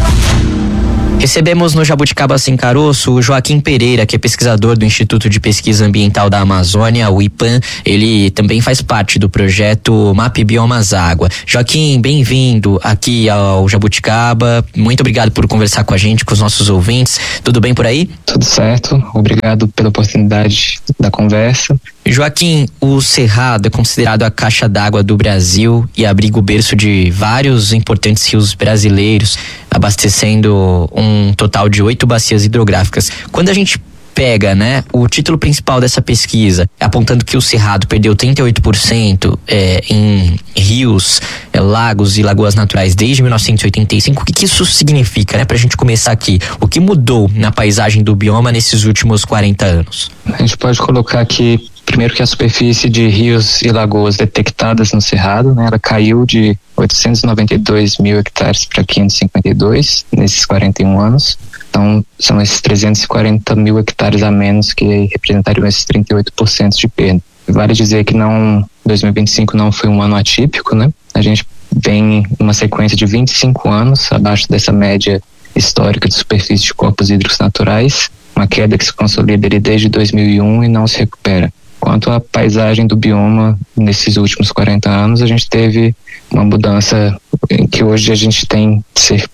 Recebemos no Jabuticaba Sem Caroço o Joaquim Pereira, que é pesquisador do Instituto de Pesquisa Ambiental da Amazônia, o IPAM. Ele também faz parte do projeto Map Biomas Água. Joaquim, bem-vindo aqui ao Jabuticaba. Muito obrigado por conversar com a gente, com os nossos ouvintes. Tudo bem por aí? Tudo certo. Obrigado pela oportunidade da conversa. Joaquim, o Cerrado é considerado a caixa d'água do Brasil e abriga o berço de vários importantes rios brasileiros, abastecendo um total de oito bacias hidrográficas. Quando a gente pega, né, o título principal dessa pesquisa, apontando que o Cerrado perdeu trinta e oito por cento é, em rios, é, lagos e lagoas naturais desde mil novecentos e oitenta e cinco, o que, que isso significa, né, pra gente começar aqui? O que mudou na paisagem do bioma nesses últimos quarenta anos? A gente pode colocar aqui, primeiro, que a superfície de rios e lagoas detectadas no Cerrado, né, ela caiu de oitocentos e noventa e dois mil hectares para quinhentos e cinquenta e dois nesses quarenta e um anos. Então, são esses trezentos e quarenta mil hectares a menos que representariam esses trinta e oito por cento de perda. Vale dizer que não, dois mil e vinte e cinco não foi um ano atípico, né? A gente vem uma sequência de vinte e cinco anos abaixo dessa média histórica de superfície de corpos hídricos naturais, uma queda que se consolida desde dois mil e um e não se recupera. Quanto à paisagem do bioma, nesses últimos quarenta anos, a gente teve uma mudança em que hoje a gente tem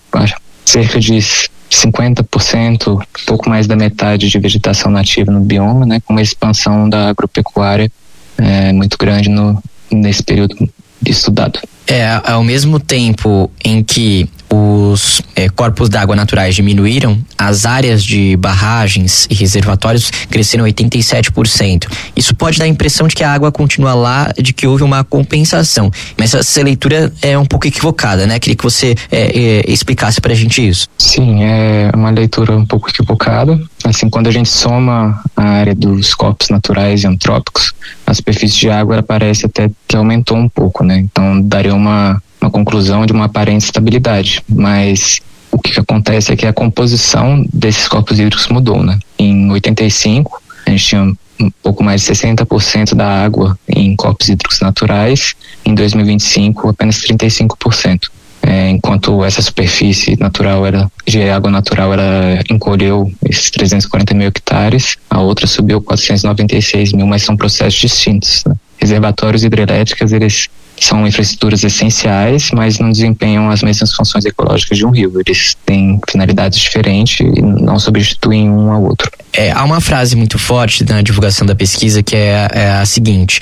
cerca de cinquenta por cento, pouco mais da metade de vegetação nativa no bioma, né, com uma expansão da agropecuária é, muito grande no, nesse período estudado. É, ao mesmo tempo em que os é, corpos d'água naturais diminuíram, as áreas de barragens e reservatórios cresceram oitenta e sete por cento. Isso pode dar a impressão de que a água continua lá, de que houve uma compensação. Mas essa leitura é um pouco equivocada, né? Queria que você é, é, explicasse pra gente isso. Sim, é uma leitura um pouco equivocada. Assim, quando a gente soma a área dos corpos naturais e antrópicos, a superfície de água parece até que aumentou um pouco, né? Então daria uma uma conclusão de uma aparente estabilidade, mas o que, que acontece é que a composição desses corpos hídricos mudou, né? Em oitenta e cinco, a gente tinha um pouco mais de sessenta por cento da água em corpos hídricos naturais, em dois mil e vinte e cinco apenas trinta e cinco por cento. É, enquanto essa superfície natural era, de água natural ela encolheu esses trezentos e quarenta mil hectares, a outra subiu quatrocentos e noventa e seis mil, mas são processos distintos, né? Reservatórios hidrelétricos, eles são infraestruturas essenciais, mas não desempenham as mesmas funções ecológicas de um rio. Eles têm finalidades diferentes e não substituem um ao outro. É, há uma frase muito forte na divulgação da pesquisa que é, é a seguinte: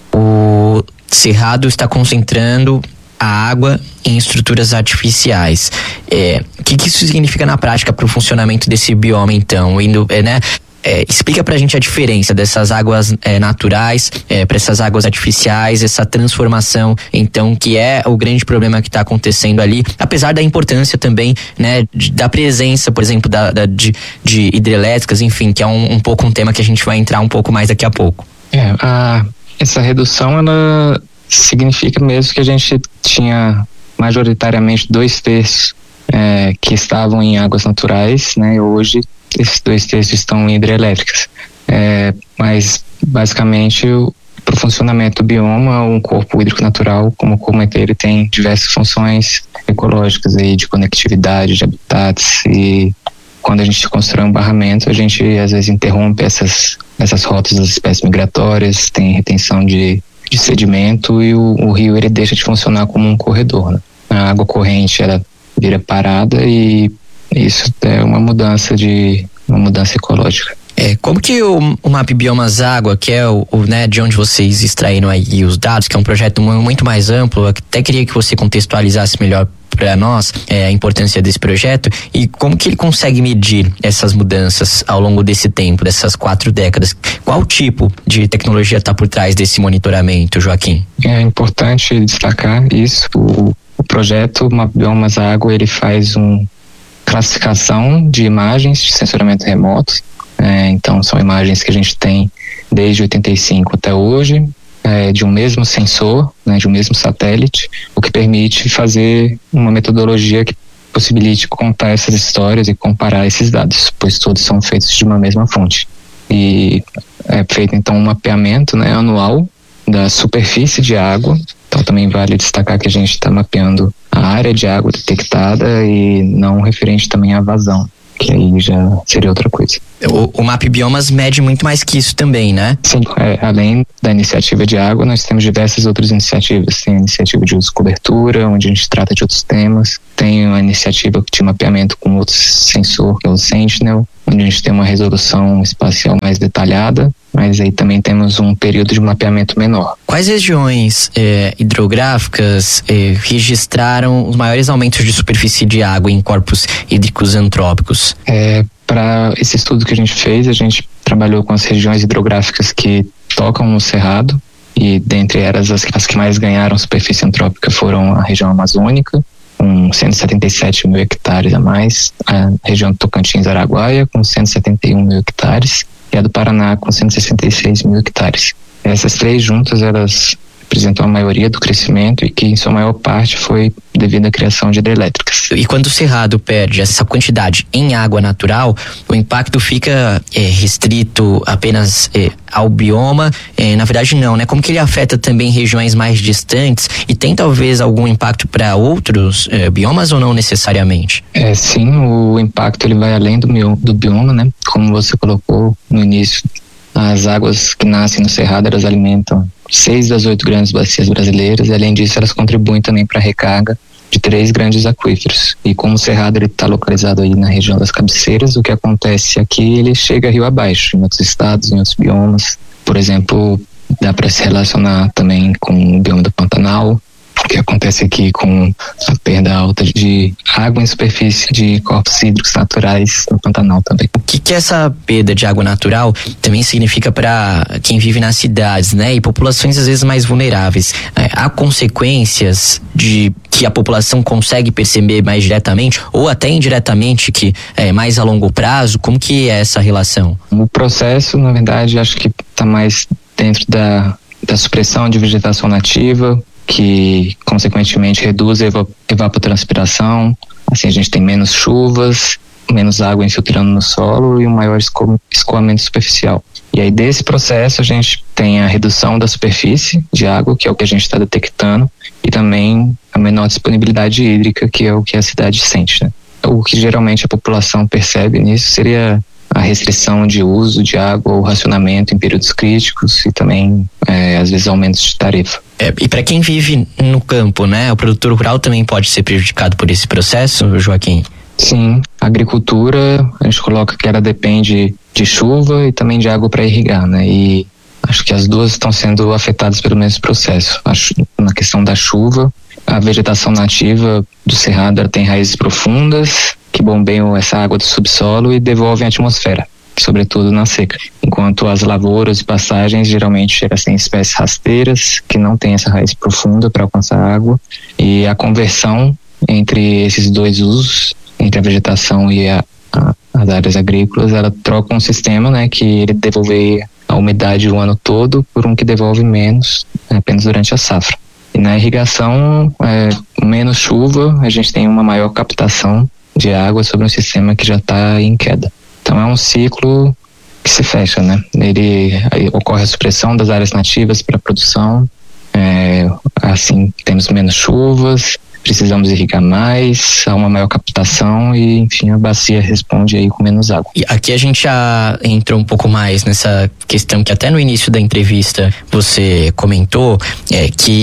o Cerrado está concentrando a água em estruturas artificiais. É, o que, que isso significa na prática para o funcionamento desse bioma, então? Indo, é, né? É, explica pra gente a diferença dessas águas é, naturais é, para essas águas artificiais, essa transformação, então, que é o grande problema que está acontecendo ali, apesar da importância também, né, de, da presença, por exemplo, da, da, de, de hidrelétricas, enfim, que é um, um pouco um tema que a gente vai entrar um pouco mais daqui a pouco. É, a, essa redução, ela significa mesmo que a gente tinha majoritariamente dois terços é, que estavam em águas naturais, né, e hoje esses dois terços estão em hidrelétricas. É, mas, basicamente, para o funcionamento do bioma, um corpo hídrico natural, como comentei, ele tem diversas funções ecológicas aí, de conectividade, de habitats, e quando a gente constrói um barramento, a gente às vezes interrompe essas, essas rotas das espécies migratórias, tem retenção de, de sedimento, e o, o rio ele deixa de funcionar como um corredor, né? A água corrente ela vira parada, e isso é uma mudança de uma mudança ecológica. É, como que o, o Map Biomas Água, que é o, o, né, de onde vocês extraíram aí os dados, que é um projeto muito mais amplo, eu até queria que você contextualizasse melhor para nós é, a importância desse projeto e como que ele consegue medir essas mudanças ao longo desse tempo, dessas quatro décadas. Qual tipo de tecnologia está por trás desse monitoramento, Joaquim? É importante destacar isso. O, o projeto Map Biomas Água, ele faz uma classificação de imagens de sensoramento remoto. É, então são imagens que a gente tem desde oitenta e cinco até hoje, é, de um mesmo sensor, né, de um mesmo satélite, o que permite fazer uma metodologia que possibilite contar essas histórias e comparar esses dados, pois todos são feitos de uma mesma fonte. E é feito então um mapeamento, né, anual da superfície de água. Então também vale destacar que a gente está mapeando a área de água detectada e não referente também à vazão, que aí já seria outra coisa. O, o Map Biomas mede muito mais que isso também, né? Sim, é, além da iniciativa de água, nós temos diversas outras iniciativas. Tem a iniciativa de uso e cobertura, onde a gente trata de outros temas. Tem a iniciativa de mapeamento com outro sensor, que é o Sentinel, onde a gente tem uma resolução espacial mais detalhada, mas aí também temos um período de mapeamento menor. Quais regiões eh, hidrográficas eh, registraram os maiores aumentos de superfície de água em corpos hídricos antrópicos? É, para esse estudo que a gente fez, a gente trabalhou com as regiões hidrográficas que tocam no Cerrado, e dentre elas as, as que mais ganharam superfície antrópica foram a região amazônica, com cento e setenta e sete mil hectares a mais, a região do Tocantins-Araguaia, com cento e setenta e um mil hectares, e a do Paraná, com cento e sessenta e seis mil hectares. Essas três juntas, elas representam a maioria do crescimento e que, em sua maior parte, foi devido à criação de hidrelétricas. E quando o Cerrado perde essa quantidade em água natural, o impacto fica é, restrito apenas é, ao bioma? É, na verdade, não, né? Como que ele afeta também regiões mais distantes e tem talvez algum impacto para outros é, biomas ou não necessariamente? É, sim, o impacto ele vai além do, do bioma, né? Como você colocou no início, as águas que nascem no Cerrado, elas alimentam seis das oito grandes bacias brasileiras e, além disso, elas contribuem também para a recarga de três grandes aquíferos. E como o Cerrado está localizado aí na região das cabeceiras, o que acontece aqui, ele chega rio abaixo, em outros estados, em outros biomas. Por exemplo, dá para se relacionar também com o bioma do Pantanal, que acontece aqui com a perda alta de água em superfície de corpos hídricos naturais no Pantanal também. O que que essa perda de água natural também significa para quem vive nas cidades, né? E populações às vezes mais vulneráveis? É, há consequências de que a população consegue perceber mais diretamente ou até indiretamente, que é mais a longo prazo? Como que é essa relação? O processo, na verdade, acho que está mais dentro da, da supressão de vegetação nativa, que consequentemente reduz a evapotranspiração. Assim a gente tem menos chuvas, menos água infiltrando no solo e um maior esco escoamento superficial. E aí desse processo a gente tem a redução da superfície de água, que é o que a gente está detectando, e também a menor disponibilidade hídrica, que é o que a cidade sente, né? O que geralmente a população percebe nisso seria a restrição de uso de água ou racionamento em períodos críticos e também, é, às vezes, aumentos de tarifa. É, e para quem vive no campo, né? O produtor rural também pode ser prejudicado por esse processo, Joaquim? Sim, a agricultura, a gente coloca que ela depende de chuva e também de água para irrigar, né? E acho que as duas estão sendo afetadas pelo mesmo processo. Acho, na questão da chuva, a vegetação nativa do Cerrado ela tem raízes profundas que bombeiam essa água do subsolo e devolvem à atmosfera, sobretudo na seca. Enquanto as lavouras e pastagens geralmente elas têm espécies rasteiras que não têm essa raiz profunda para alcançar água, e a conversão entre esses dois usos, entre a vegetação e a, a, as áreas agrícolas, ela troca um sistema, né, que ele devolve a umidade o ano todo por um que devolve menos, né, apenas durante a safra. E na irrigação, é, menos chuva, a gente tem uma maior captação de água sobre um sistema que já está em queda. Então é um ciclo que se fecha, né? Ele aí ocorre a supressão das áreas nativas para a produção, é, assim temos menos chuvas, precisamos irrigar mais, há uma maior captação e, enfim, a bacia responde aí com menos água. E aqui a gente já entrou um pouco mais nessa questão que até no início da entrevista você comentou, é, que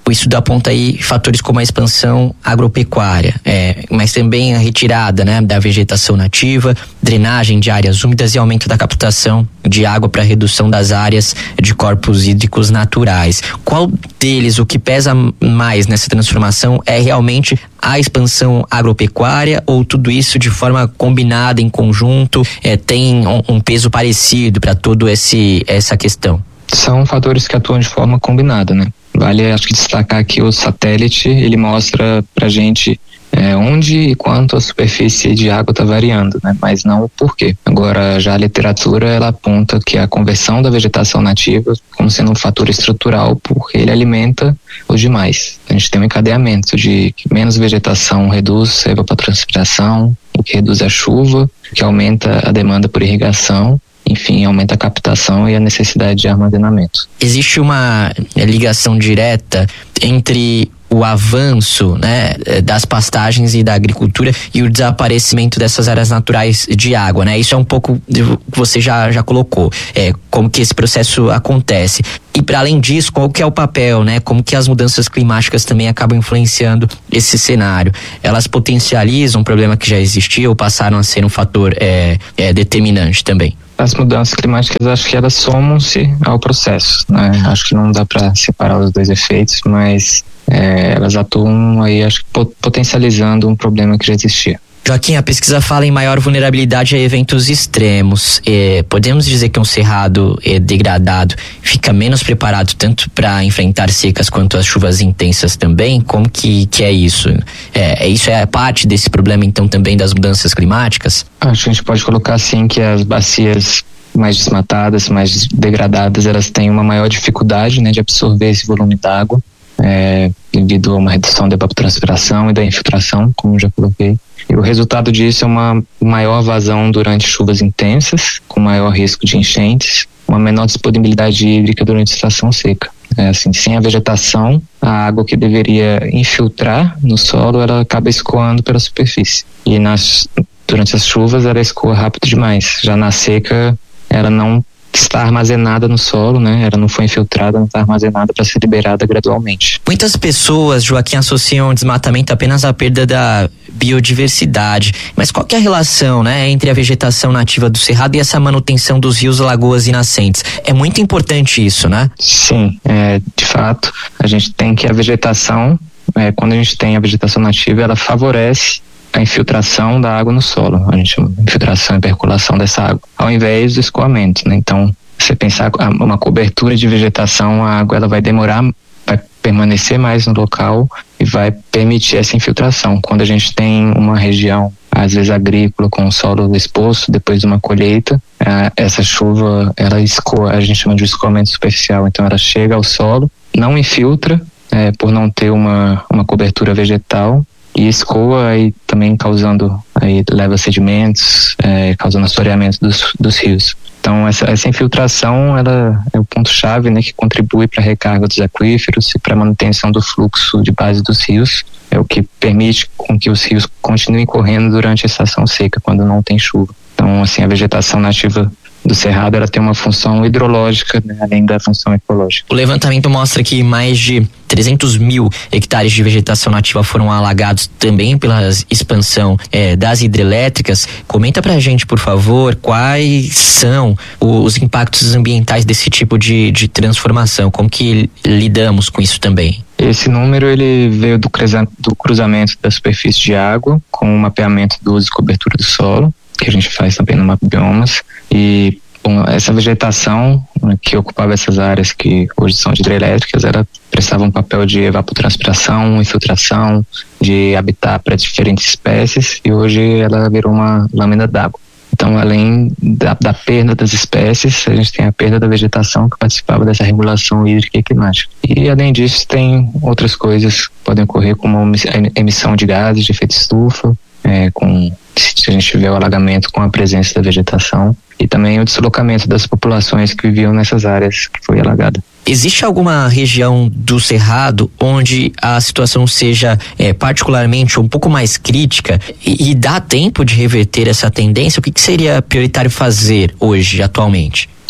O estudo aponta aí fatores como a expansão agropecuária, é, mas também a retirada, né, da vegetação nativa, drenagem de áreas úmidas e aumento da captação de água para redução das áreas de corpos hídricos naturais. Qual deles, o que pesa mais nessa transformação é realmente a expansão agropecuária, ou tudo isso de forma combinada, em conjunto, é, tem um, um peso parecido para toda essa questão? São fatores que atuam de forma combinada, né? Vale, acho que destacar que o satélite, ele mostra pra gente é, onde e quanto a superfície de água está variando, né? Mas não o porquê. Agora, já a literatura, ela aponta que a conversão da vegetação nativa como sendo um fator estrutural, porque ele alimenta os demais. A gente tem um encadeamento de que menos vegetação reduz a evapotranspiração, o que reduz a chuva, que aumenta a demanda por irrigação, enfim, aumenta a captação e a necessidade de armazenamento. Existe uma ligação direta entre o avanço, né, das pastagens e da agricultura e o desaparecimento dessas áreas naturais de água, né? Isso é um pouco que você já, já colocou, é, como que esse processo acontece. E para além disso, qual que é o papel, né? Como que as mudanças climáticas também acabam influenciando esse cenário? Elas potencializam um problema que já existia ou passaram a ser um fator é, é, determinante também? As mudanças climáticas, acho que elas somam-se ao processo, né? Acho que não dá para separar os dois efeitos, mas é, elas atuam aí, acho que potencializando um problema que já existia. Joaquim, a pesquisa fala em maior vulnerabilidade a eventos extremos. É, podemos dizer que um cerrado é, degradado fica menos preparado tanto para enfrentar secas quanto as chuvas intensas também? Como que, que é isso? É, isso é parte desse problema, então, também das mudanças climáticas? Acho que a gente pode colocar assim que as bacias mais desmatadas, mais degradadas, elas têm uma maior dificuldade, né, de absorver esse volume d'água, é, devido a uma redução da evapotranspiração e da infiltração, como já coloquei. E o resultado disso é uma maior vazão durante chuvas intensas, com maior risco de enchentes, uma menor disponibilidade hídrica durante a estação seca. É assim, sem a vegetação, a água que deveria infiltrar no solo, ela acaba escoando pela superfície. E nas, durante as chuvas, ela escoa rápido demais. Já na seca, ela não está armazenada no solo, né? Ela não foi infiltrada, não está armazenada para ser liberada gradualmente. Muitas pessoas, Joaquim, associam o desmatamento apenas à perda da biodiversidade, mas qual que é a relação, né, entre a vegetação nativa do cerrado e essa manutenção dos rios, lagoas e nascentes? É muito importante isso, né? Sim, é, de fato, a gente tem que a vegetação, é, quando a gente tem a vegetação nativa, ela favorece a infiltração da água no solo, a gente chama de infiltração e percolação dessa água, ao invés do escoamento, né? Então, você pensar uma cobertura de vegetação, a água ela vai demorar, vai permanecer mais no local e vai permitir essa infiltração. Quando a gente tem uma região, às vezes agrícola, com o solo exposto depois de uma colheita, essa chuva, ela escoa, a gente chama de escoamento superficial, então ela chega ao solo, não infiltra, é, por não ter uma, uma cobertura vegetal, e escoa e também causando, aí leva sedimentos, é, causando assoreamento dos, dos rios. Então essa, essa infiltração, ela é o ponto-chave, né, que contribui para a recarga dos aquíferos e para a manutenção do fluxo de base dos rios. É o que permite com que os rios continuem correndo durante a estação seca, quando não tem chuva. Então, assim, a vegetação nativa do cerrado, ela tem uma função hidrológica, né, além da função ecológica. O levantamento mostra que mais de trezentos mil hectares de vegetação nativa foram alagados também pela expansão é, das hidrelétricas. Comenta pra gente, por favor, quais são os impactos ambientais desse tipo de, de transformação, como que lidamos com isso também? Esse número, ele veio do, do cruzamento da superfície de água com o mapeamento do uso e cobertura do solo, que a gente faz também no MapBiomas, e bom, essa vegetação, né, que ocupava essas áreas que hoje são de hidrelétricas, ela prestava um papel de evapotranspiração, infiltração, de habitat para diferentes espécies, e hoje ela virou uma lâmina d'água. Então, além da, da perda das espécies, a gente tem a perda da vegetação que participava dessa regulação hídrica e climática. E, além disso, tem outras coisas que podem ocorrer, como a emissão de gases de efeito estufa, é, com, se a gente tiver o alagamento com a presença da vegetação, e também o deslocamento das populações que viviam nessas áreas que foi alagada. Existe alguma região do Cerrado onde a situação seja é, particularmente um pouco mais crítica e, e dá tempo de reverter essa tendência? O que, que seria prioritário fazer hoje, atualmente?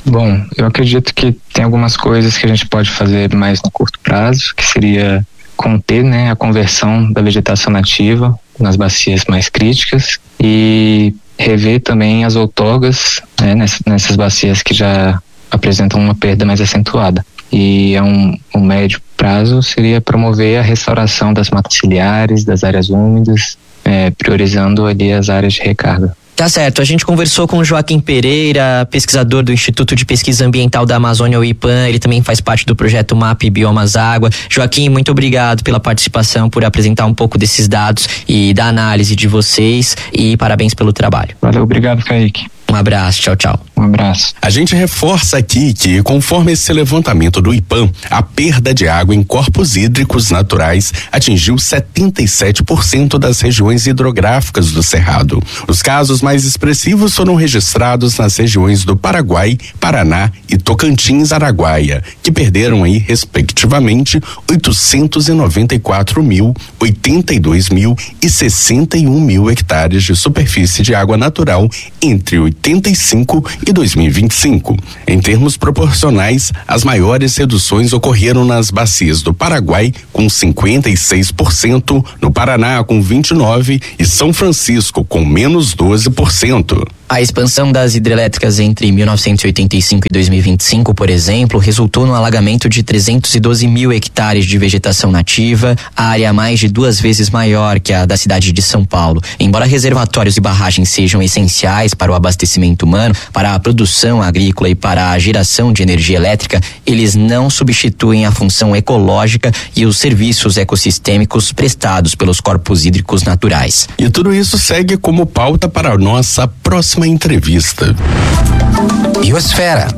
Bom, eu acredito que tem algumas coisas que a gente pode fazer mais no curto prazo, que seria conter, né, a conversão da vegetação nativa nas bacias mais críticas e rever também as outorgas, né, nessas, nessas bacias que já apresentam uma perda mais acentuada. E a um, um médio prazo seria promover a restauração das matas ciliares, das áreas úmidas, é, priorizando ali as áreas de recarga. Tá certo, a gente conversou com o Joaquim Pereira, pesquisador do Instituto de Pesquisa Ambiental da Amazônia, o IPAM, ele também faz parte do projeto M A P Biomas Água. Joaquim, muito obrigado pela participação, por apresentar um pouco desses dados e da análise de vocês, e parabéns pelo trabalho. Valeu, obrigado, Kaique. Um abraço, tchau, tchau. Um abraço. A gente reforça aqui que, conforme esse levantamento do IPAM, a perda de água em corpos hídricos naturais atingiu setenta e sete por cento das regiões hidrográficas do Cerrado. Os casos mais expressivos foram registrados nas regiões do Paraguai, Paraná e Tocantins-Araguaia, que perderam aí, respectivamente, oitocentos e noventa e quatro mil, oitenta e dois mil e sessenta e um mil hectares de superfície de água natural entre oitenta e cinco e dois mil e vinte e cinco. Em termos proporcionais, as maiores reduções ocorreram nas bacias do Paraguai, com cinquenta e seis por cento, no Paraná, com vinte e nove por cento e São Francisco, com menos doze por cento. A expansão das hidrelétricas entre mil novecentos e oitenta e cinco e dois mil e vinte e cinco, por exemplo, resultou no alagamento de trezentos e doze mil hectares de vegetação nativa, área mais de duas vezes maior que a da cidade de São Paulo. Embora reservatórios e barragens sejam essenciais para o abastecimento humano, para a produção agrícola e para a geração de energia elétrica, eles não substituem a função ecológica e os serviços ecossistêmicos prestados pelos corpos hídricos naturais. E tudo isso segue como pauta para a nossa próxima entrevista. Biosfera.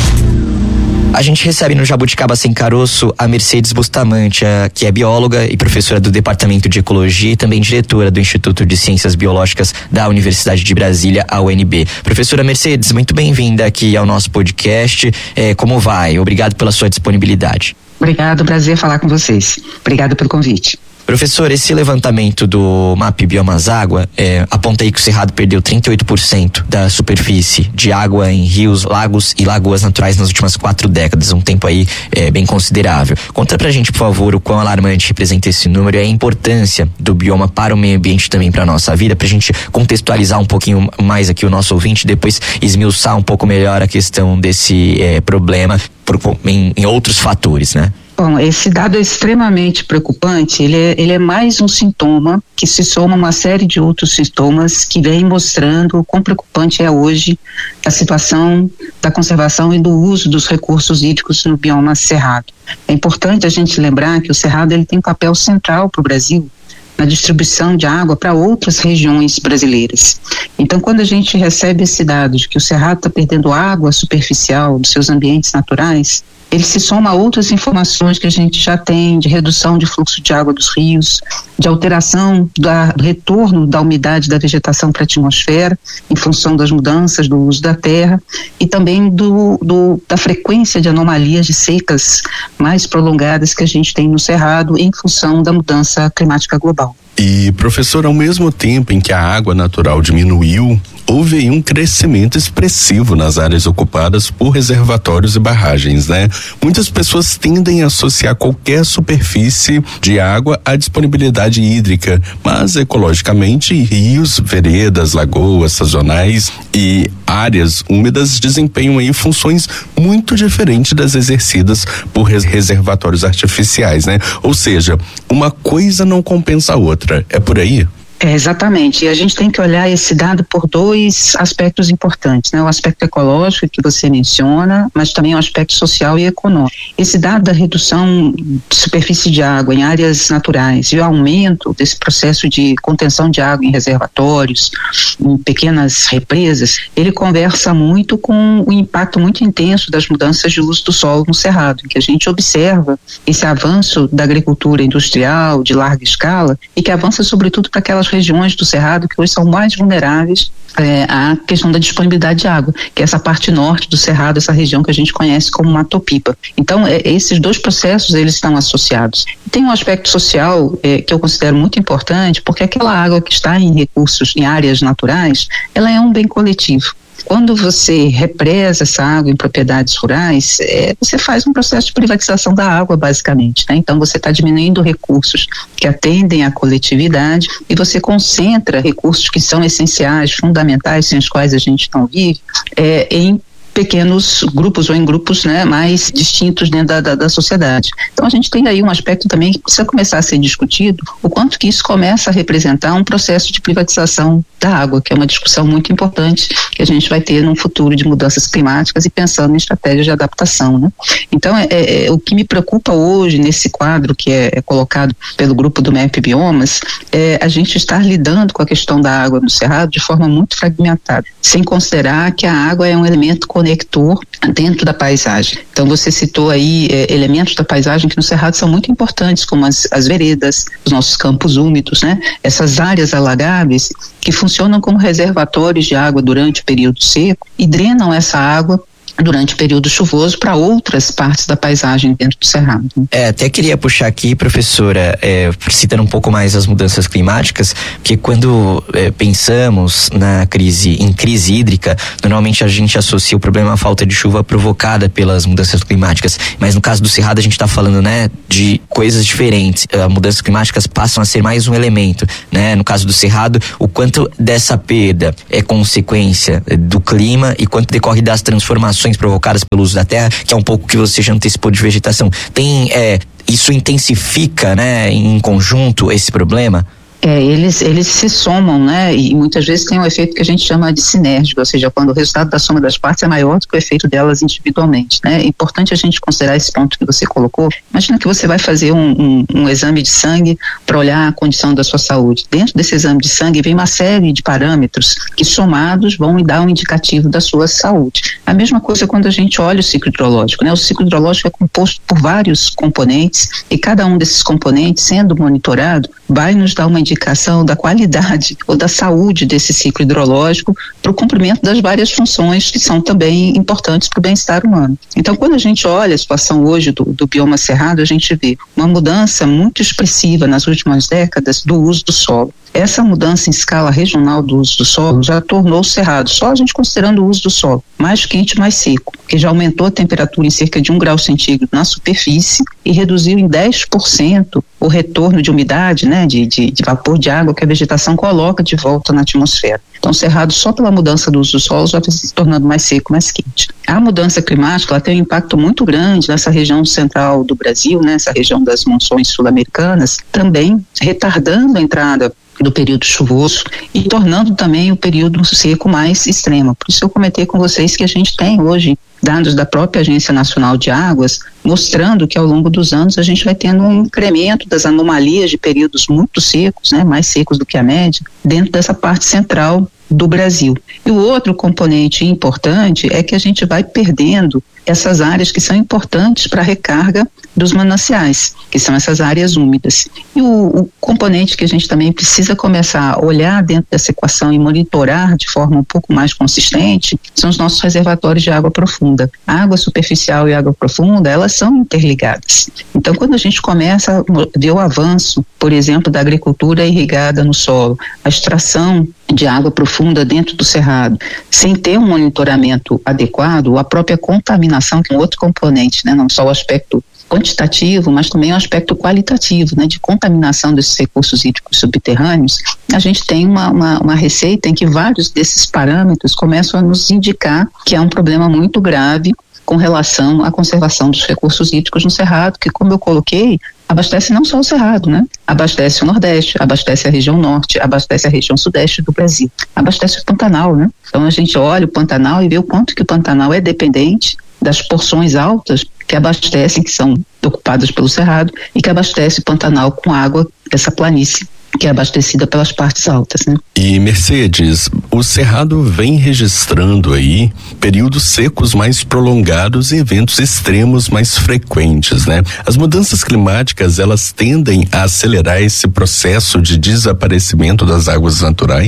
A gente recebe no Jabuticaba Sem Caroço a Mercedes Bustamante, que é bióloga e professora do Departamento de Ecologia e também diretora do Instituto de Ciências Biológicas da Universidade de Brasília, a U N B. Professora Mercedes, muito bem-vinda aqui ao nosso podcast. É, como vai? Obrigado pela sua disponibilidade. Obrigado, prazer falar com vocês. Obrigado pelo convite. Professor, esse levantamento do M A P Biomas Água é, aponta aí que o Cerrado perdeu trinta e oito por cento da superfície de água em rios, lagos e lagoas naturais nas últimas quatro décadas, um tempo aí é, bem considerável. Conta pra gente, por favor, o quão alarmante representa esse número e a importância do bioma para o meio ambiente também para a nossa vida, pra gente contextualizar um pouquinho mais aqui o nosso ouvinte e depois esmiuçar um pouco melhor a questão desse é, problema por, em, em outros fatores, né? Bom, esse dado é extremamente preocupante, ele é, ele é mais um sintoma que se soma a uma série de outros sintomas que vem mostrando o quão preocupante é hoje a situação da conservação e do uso dos recursos hídricos no bioma cerrado. É importante a gente lembrar que o cerrado ele tem um papel central para o Brasil na distribuição de água para outras regiões brasileiras. Então, quando a gente recebe esse dado de que o cerrado está perdendo água superficial dos seus ambientes naturais, ele se soma a outras informações que a gente já tem de redução de fluxo de água dos rios, de alteração da, do retorno da umidade da vegetação para a atmosfera em função das mudanças do uso da terra e também do, do, da frequência de anomalias de secas mais prolongadas que a gente tem no Cerrado em função da mudança climática global. E, professor, ao mesmo tempo em que a água natural diminuiu, houve aí um crescimento expressivo nas áreas ocupadas por reservatórios e barragens, né? Muitas pessoas tendem a associar qualquer superfície de água à disponibilidade hídrica, mas ecologicamente rios, veredas, lagoas sazonais e áreas úmidas desempenham aí funções muito diferentes das exercidas por reservatórios artificiais, né? Ou seja, uma coisa não compensa a outra. É por aí? É, exatamente, e a gente tem que olhar esse dado por dois aspectos importantes, né? O aspecto ecológico que você menciona, mas também o aspecto social e econômico. Esse dado da redução de superfície de água em áreas naturais e o aumento desse processo de contenção de água em reservatórios, em pequenas represas, ele conversa muito com o impacto muito intenso das mudanças de uso do solo no Cerrado, em que a gente observa esse avanço da agricultura industrial de larga escala e que avança sobretudo para aquelas regiões do Cerrado que hoje são mais vulneráveis é, à questão da disponibilidade de água, que é essa parte norte do Cerrado, essa região que a gente conhece como Mato Pipa. Então, é, esses dois processos, eles estão associados. Tem um aspecto social é, que eu considero muito importante, porque aquela água que está em recursos, em áreas naturais, ela é um bem coletivo. Quando você represa essa água em propriedades rurais, é, você faz um processo de privatização da água, basicamente, né? Então você está diminuindo recursos que atendem à coletividade e você concentra recursos que são essenciais, fundamentais, sem os quais a gente não vive, é, em pequenos grupos ou em grupos, né, mais distintos dentro da, da, da sociedade. Então a gente tem aí um aspecto também que precisa começar a ser discutido, o quanto que isso começa a representar um processo de privatização da água, que é uma discussão muito importante que a gente vai ter num futuro de mudanças climáticas e pensando em estratégias de adaptação, né? Então é, é, o que me preocupa hoje nesse quadro que é, é colocado pelo grupo do M E P Biomas é a gente estar lidando com a questão da água no Cerrado de forma muito fragmentada, sem considerar que a água é um elemento conector dentro da paisagem. Então você citou aí é, elementos da paisagem que no Cerrado são muito importantes, como as, as veredas, os nossos campos úmidos, né? Essas áreas alagáveis que funcionam como reservatórios de água durante o período seco e drenam essa água durante o período chuvoso para outras partes da paisagem dentro do Cerrado. É, até queria puxar aqui, professora, é, citando um pouco mais as mudanças climáticas, porque quando é, pensamos na crise, em crise hídrica, normalmente a gente associa o problema à falta de chuva provocada pelas mudanças climáticas, mas no caso do Cerrado a gente está falando, né, de coisas diferentes. As mudanças climáticas passam a ser mais um elemento, né? No caso do Cerrado, o quanto dessa perda é consequência do clima e quanto decorre das transformações provocadas pelo uso da terra, que é um pouco que você já antecipou de vegetação. Tem, é, isso intensifica, né, em conjunto esse problema? É, eles, eles se somam, né, e muitas vezes tem um efeito que a gente chama de sinérgico, ou seja, quando o resultado da soma das partes é maior do que o efeito delas individualmente, né. É importante a gente considerar esse ponto que você colocou. Imagina que você vai fazer um, um, um exame de sangue para olhar a condição da sua saúde. Dentro desse exame de sangue vem uma série de parâmetros que somados vão dar um indicativo da sua saúde. A mesma coisa quando a gente olha o ciclo hidrológico, né, o ciclo hidrológico é composto por vários componentes e cada um desses componentes, sendo monitorado, vai nos dar uma indicação da qualidade ou da saúde desse ciclo hidrológico para o cumprimento das várias funções que são também importantes para o bem-estar humano. Então, quando a gente olha a situação hoje do, do bioma cerrado, a gente vê uma mudança muito expressiva nas últimas décadas do uso do solo. Essa mudança em escala regional do uso do solo já tornou o Cerrado, só a gente considerando o uso do solo, mais quente, mais seco, que já aumentou a temperatura em cerca de um grau centígrado na superfície e reduziu em dez por cento o retorno de umidade, né, de, de, de vapor de água que a vegetação coloca de volta na atmosfera. Então, o Cerrado, só pela mudança do uso do solo, já está se tornando mais seco, mais quente. A mudança climática, ela tem um impacto muito grande nessa região central do Brasil, né, essa região das monções sul-americanas, também retardando a entrada do período chuvoso e tornando também o período seco mais extremo. Por isso eu comentei com vocês que a gente tem hoje dados da própria Agência Nacional de Águas mostrando que ao longo dos anos a gente vai tendo um incremento das anomalias de períodos muito secos, né, mais secos do que a média, dentro dessa parte central do Brasil. E o outro componente importante é que a gente vai perdendo essas áreas que são importantes para a recarga dos mananciais, que são essas áreas úmidas. E o, o componente que a gente também precisa começar a olhar dentro dessa equação e monitorar de forma um pouco mais consistente são os nossos reservatórios de água profunda. A água superficial e a água profunda, elas são interligadas. Então, quando a gente começa a ver o avanço, por exemplo, da agricultura irrigada no solo, a extração de água profunda dentro do cerrado, sem ter um monitoramento adequado, a própria contaminação, que é um outro componente, né? Não só o aspecto quantitativo, mas também o aspecto qualitativo, né? De contaminação desses recursos hídricos subterrâneos, a gente tem uma, uma, uma receita em que vários desses parâmetros começam a nos indicar que é um problema muito grave com relação à conservação dos recursos hídricos no cerrado, que, como eu coloquei, abastece não só o cerrado, né? Abastece o Nordeste, abastece a região Norte, abastece a região Sudeste do Brasil, abastece o Pantanal, né? Então a gente olha o Pantanal e vê o quanto que o Pantanal é dependente das porções altas que abastecem, que são ocupadas pelo cerrado e que abastece o Pantanal com água dessa planície que é abastecida pelas partes altas, né? E Mercedes, o Cerrado vem registrando aí períodos secos mais prolongados e eventos extremos mais frequentes, né? As mudanças climáticas, elas tendem a acelerar esse processo de desaparecimento das águas naturais?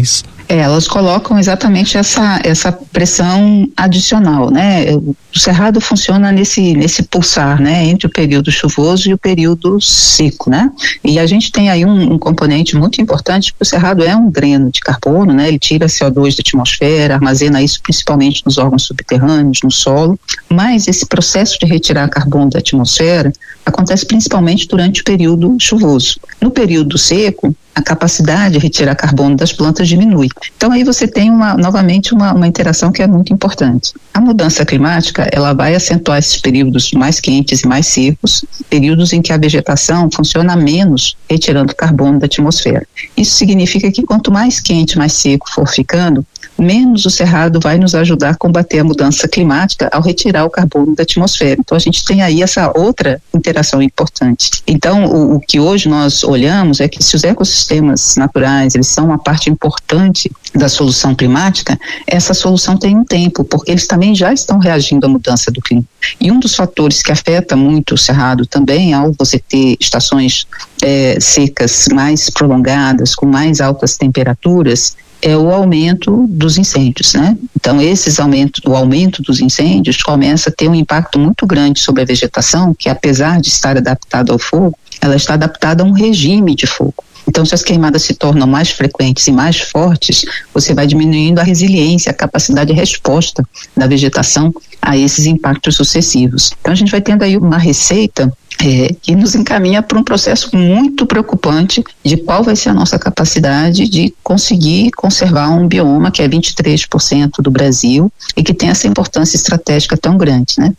É, elas colocam exatamente essa, essa pressão adicional, né? O cerrado funciona nesse, nesse pulsar, né? Entre o período chuvoso e o período seco, né? E a gente tem aí um, um componente muito importante, porque o cerrado é um dreno de carbono, né? Ele tira C O dois da atmosfera, armazena isso principalmente nos órgãos subterrâneos, no solo, mas esse processo de retirar carbono da atmosfera acontece principalmente durante o período chuvoso. No período seco, a capacidade de retirar carbono das plantas diminui. Então aí você tem uma, novamente uma, uma interação que é muito importante. A mudança climática, ela vai acentuar esses períodos mais quentes e mais secos, períodos em que a vegetação funciona menos retirando carbono da atmosfera. Isso significa que quanto mais quente, mais seco for ficando, menos o cerrado vai nos ajudar a combater a mudança climática ao retirar o carbono da atmosfera. Então a gente tem aí essa outra interação importante. Então o, o que hoje nós olhamos é que se os ecossistemas naturais, eles são uma parte importante da solução climática, essa solução tem um tempo, porque eles também já estão reagindo à mudança do clima. E um dos fatores que afeta muito o cerrado também, ao você ter estações é, secas mais prolongadas, com mais altas temperaturas, é o aumento dos incêndios, né? Então, esses aumentos, o aumento dos incêndios começa a ter um impacto muito grande sobre a vegetação, que apesar de estar adaptada ao fogo, ela está adaptada a um regime de fogo. Então, se as queimadas se tornam mais frequentes e mais fortes, você vai diminuindo a resiliência, a capacidade de resposta da vegetação a esses impactos sucessivos. Então, a gente vai tendo aí uma receita É, que nos encaminha para um processo muito preocupante de qual vai ser a nossa capacidade de conseguir conservar um bioma que é vinte e três por cento do Brasil e que tem essa importância estratégica tão grande, né?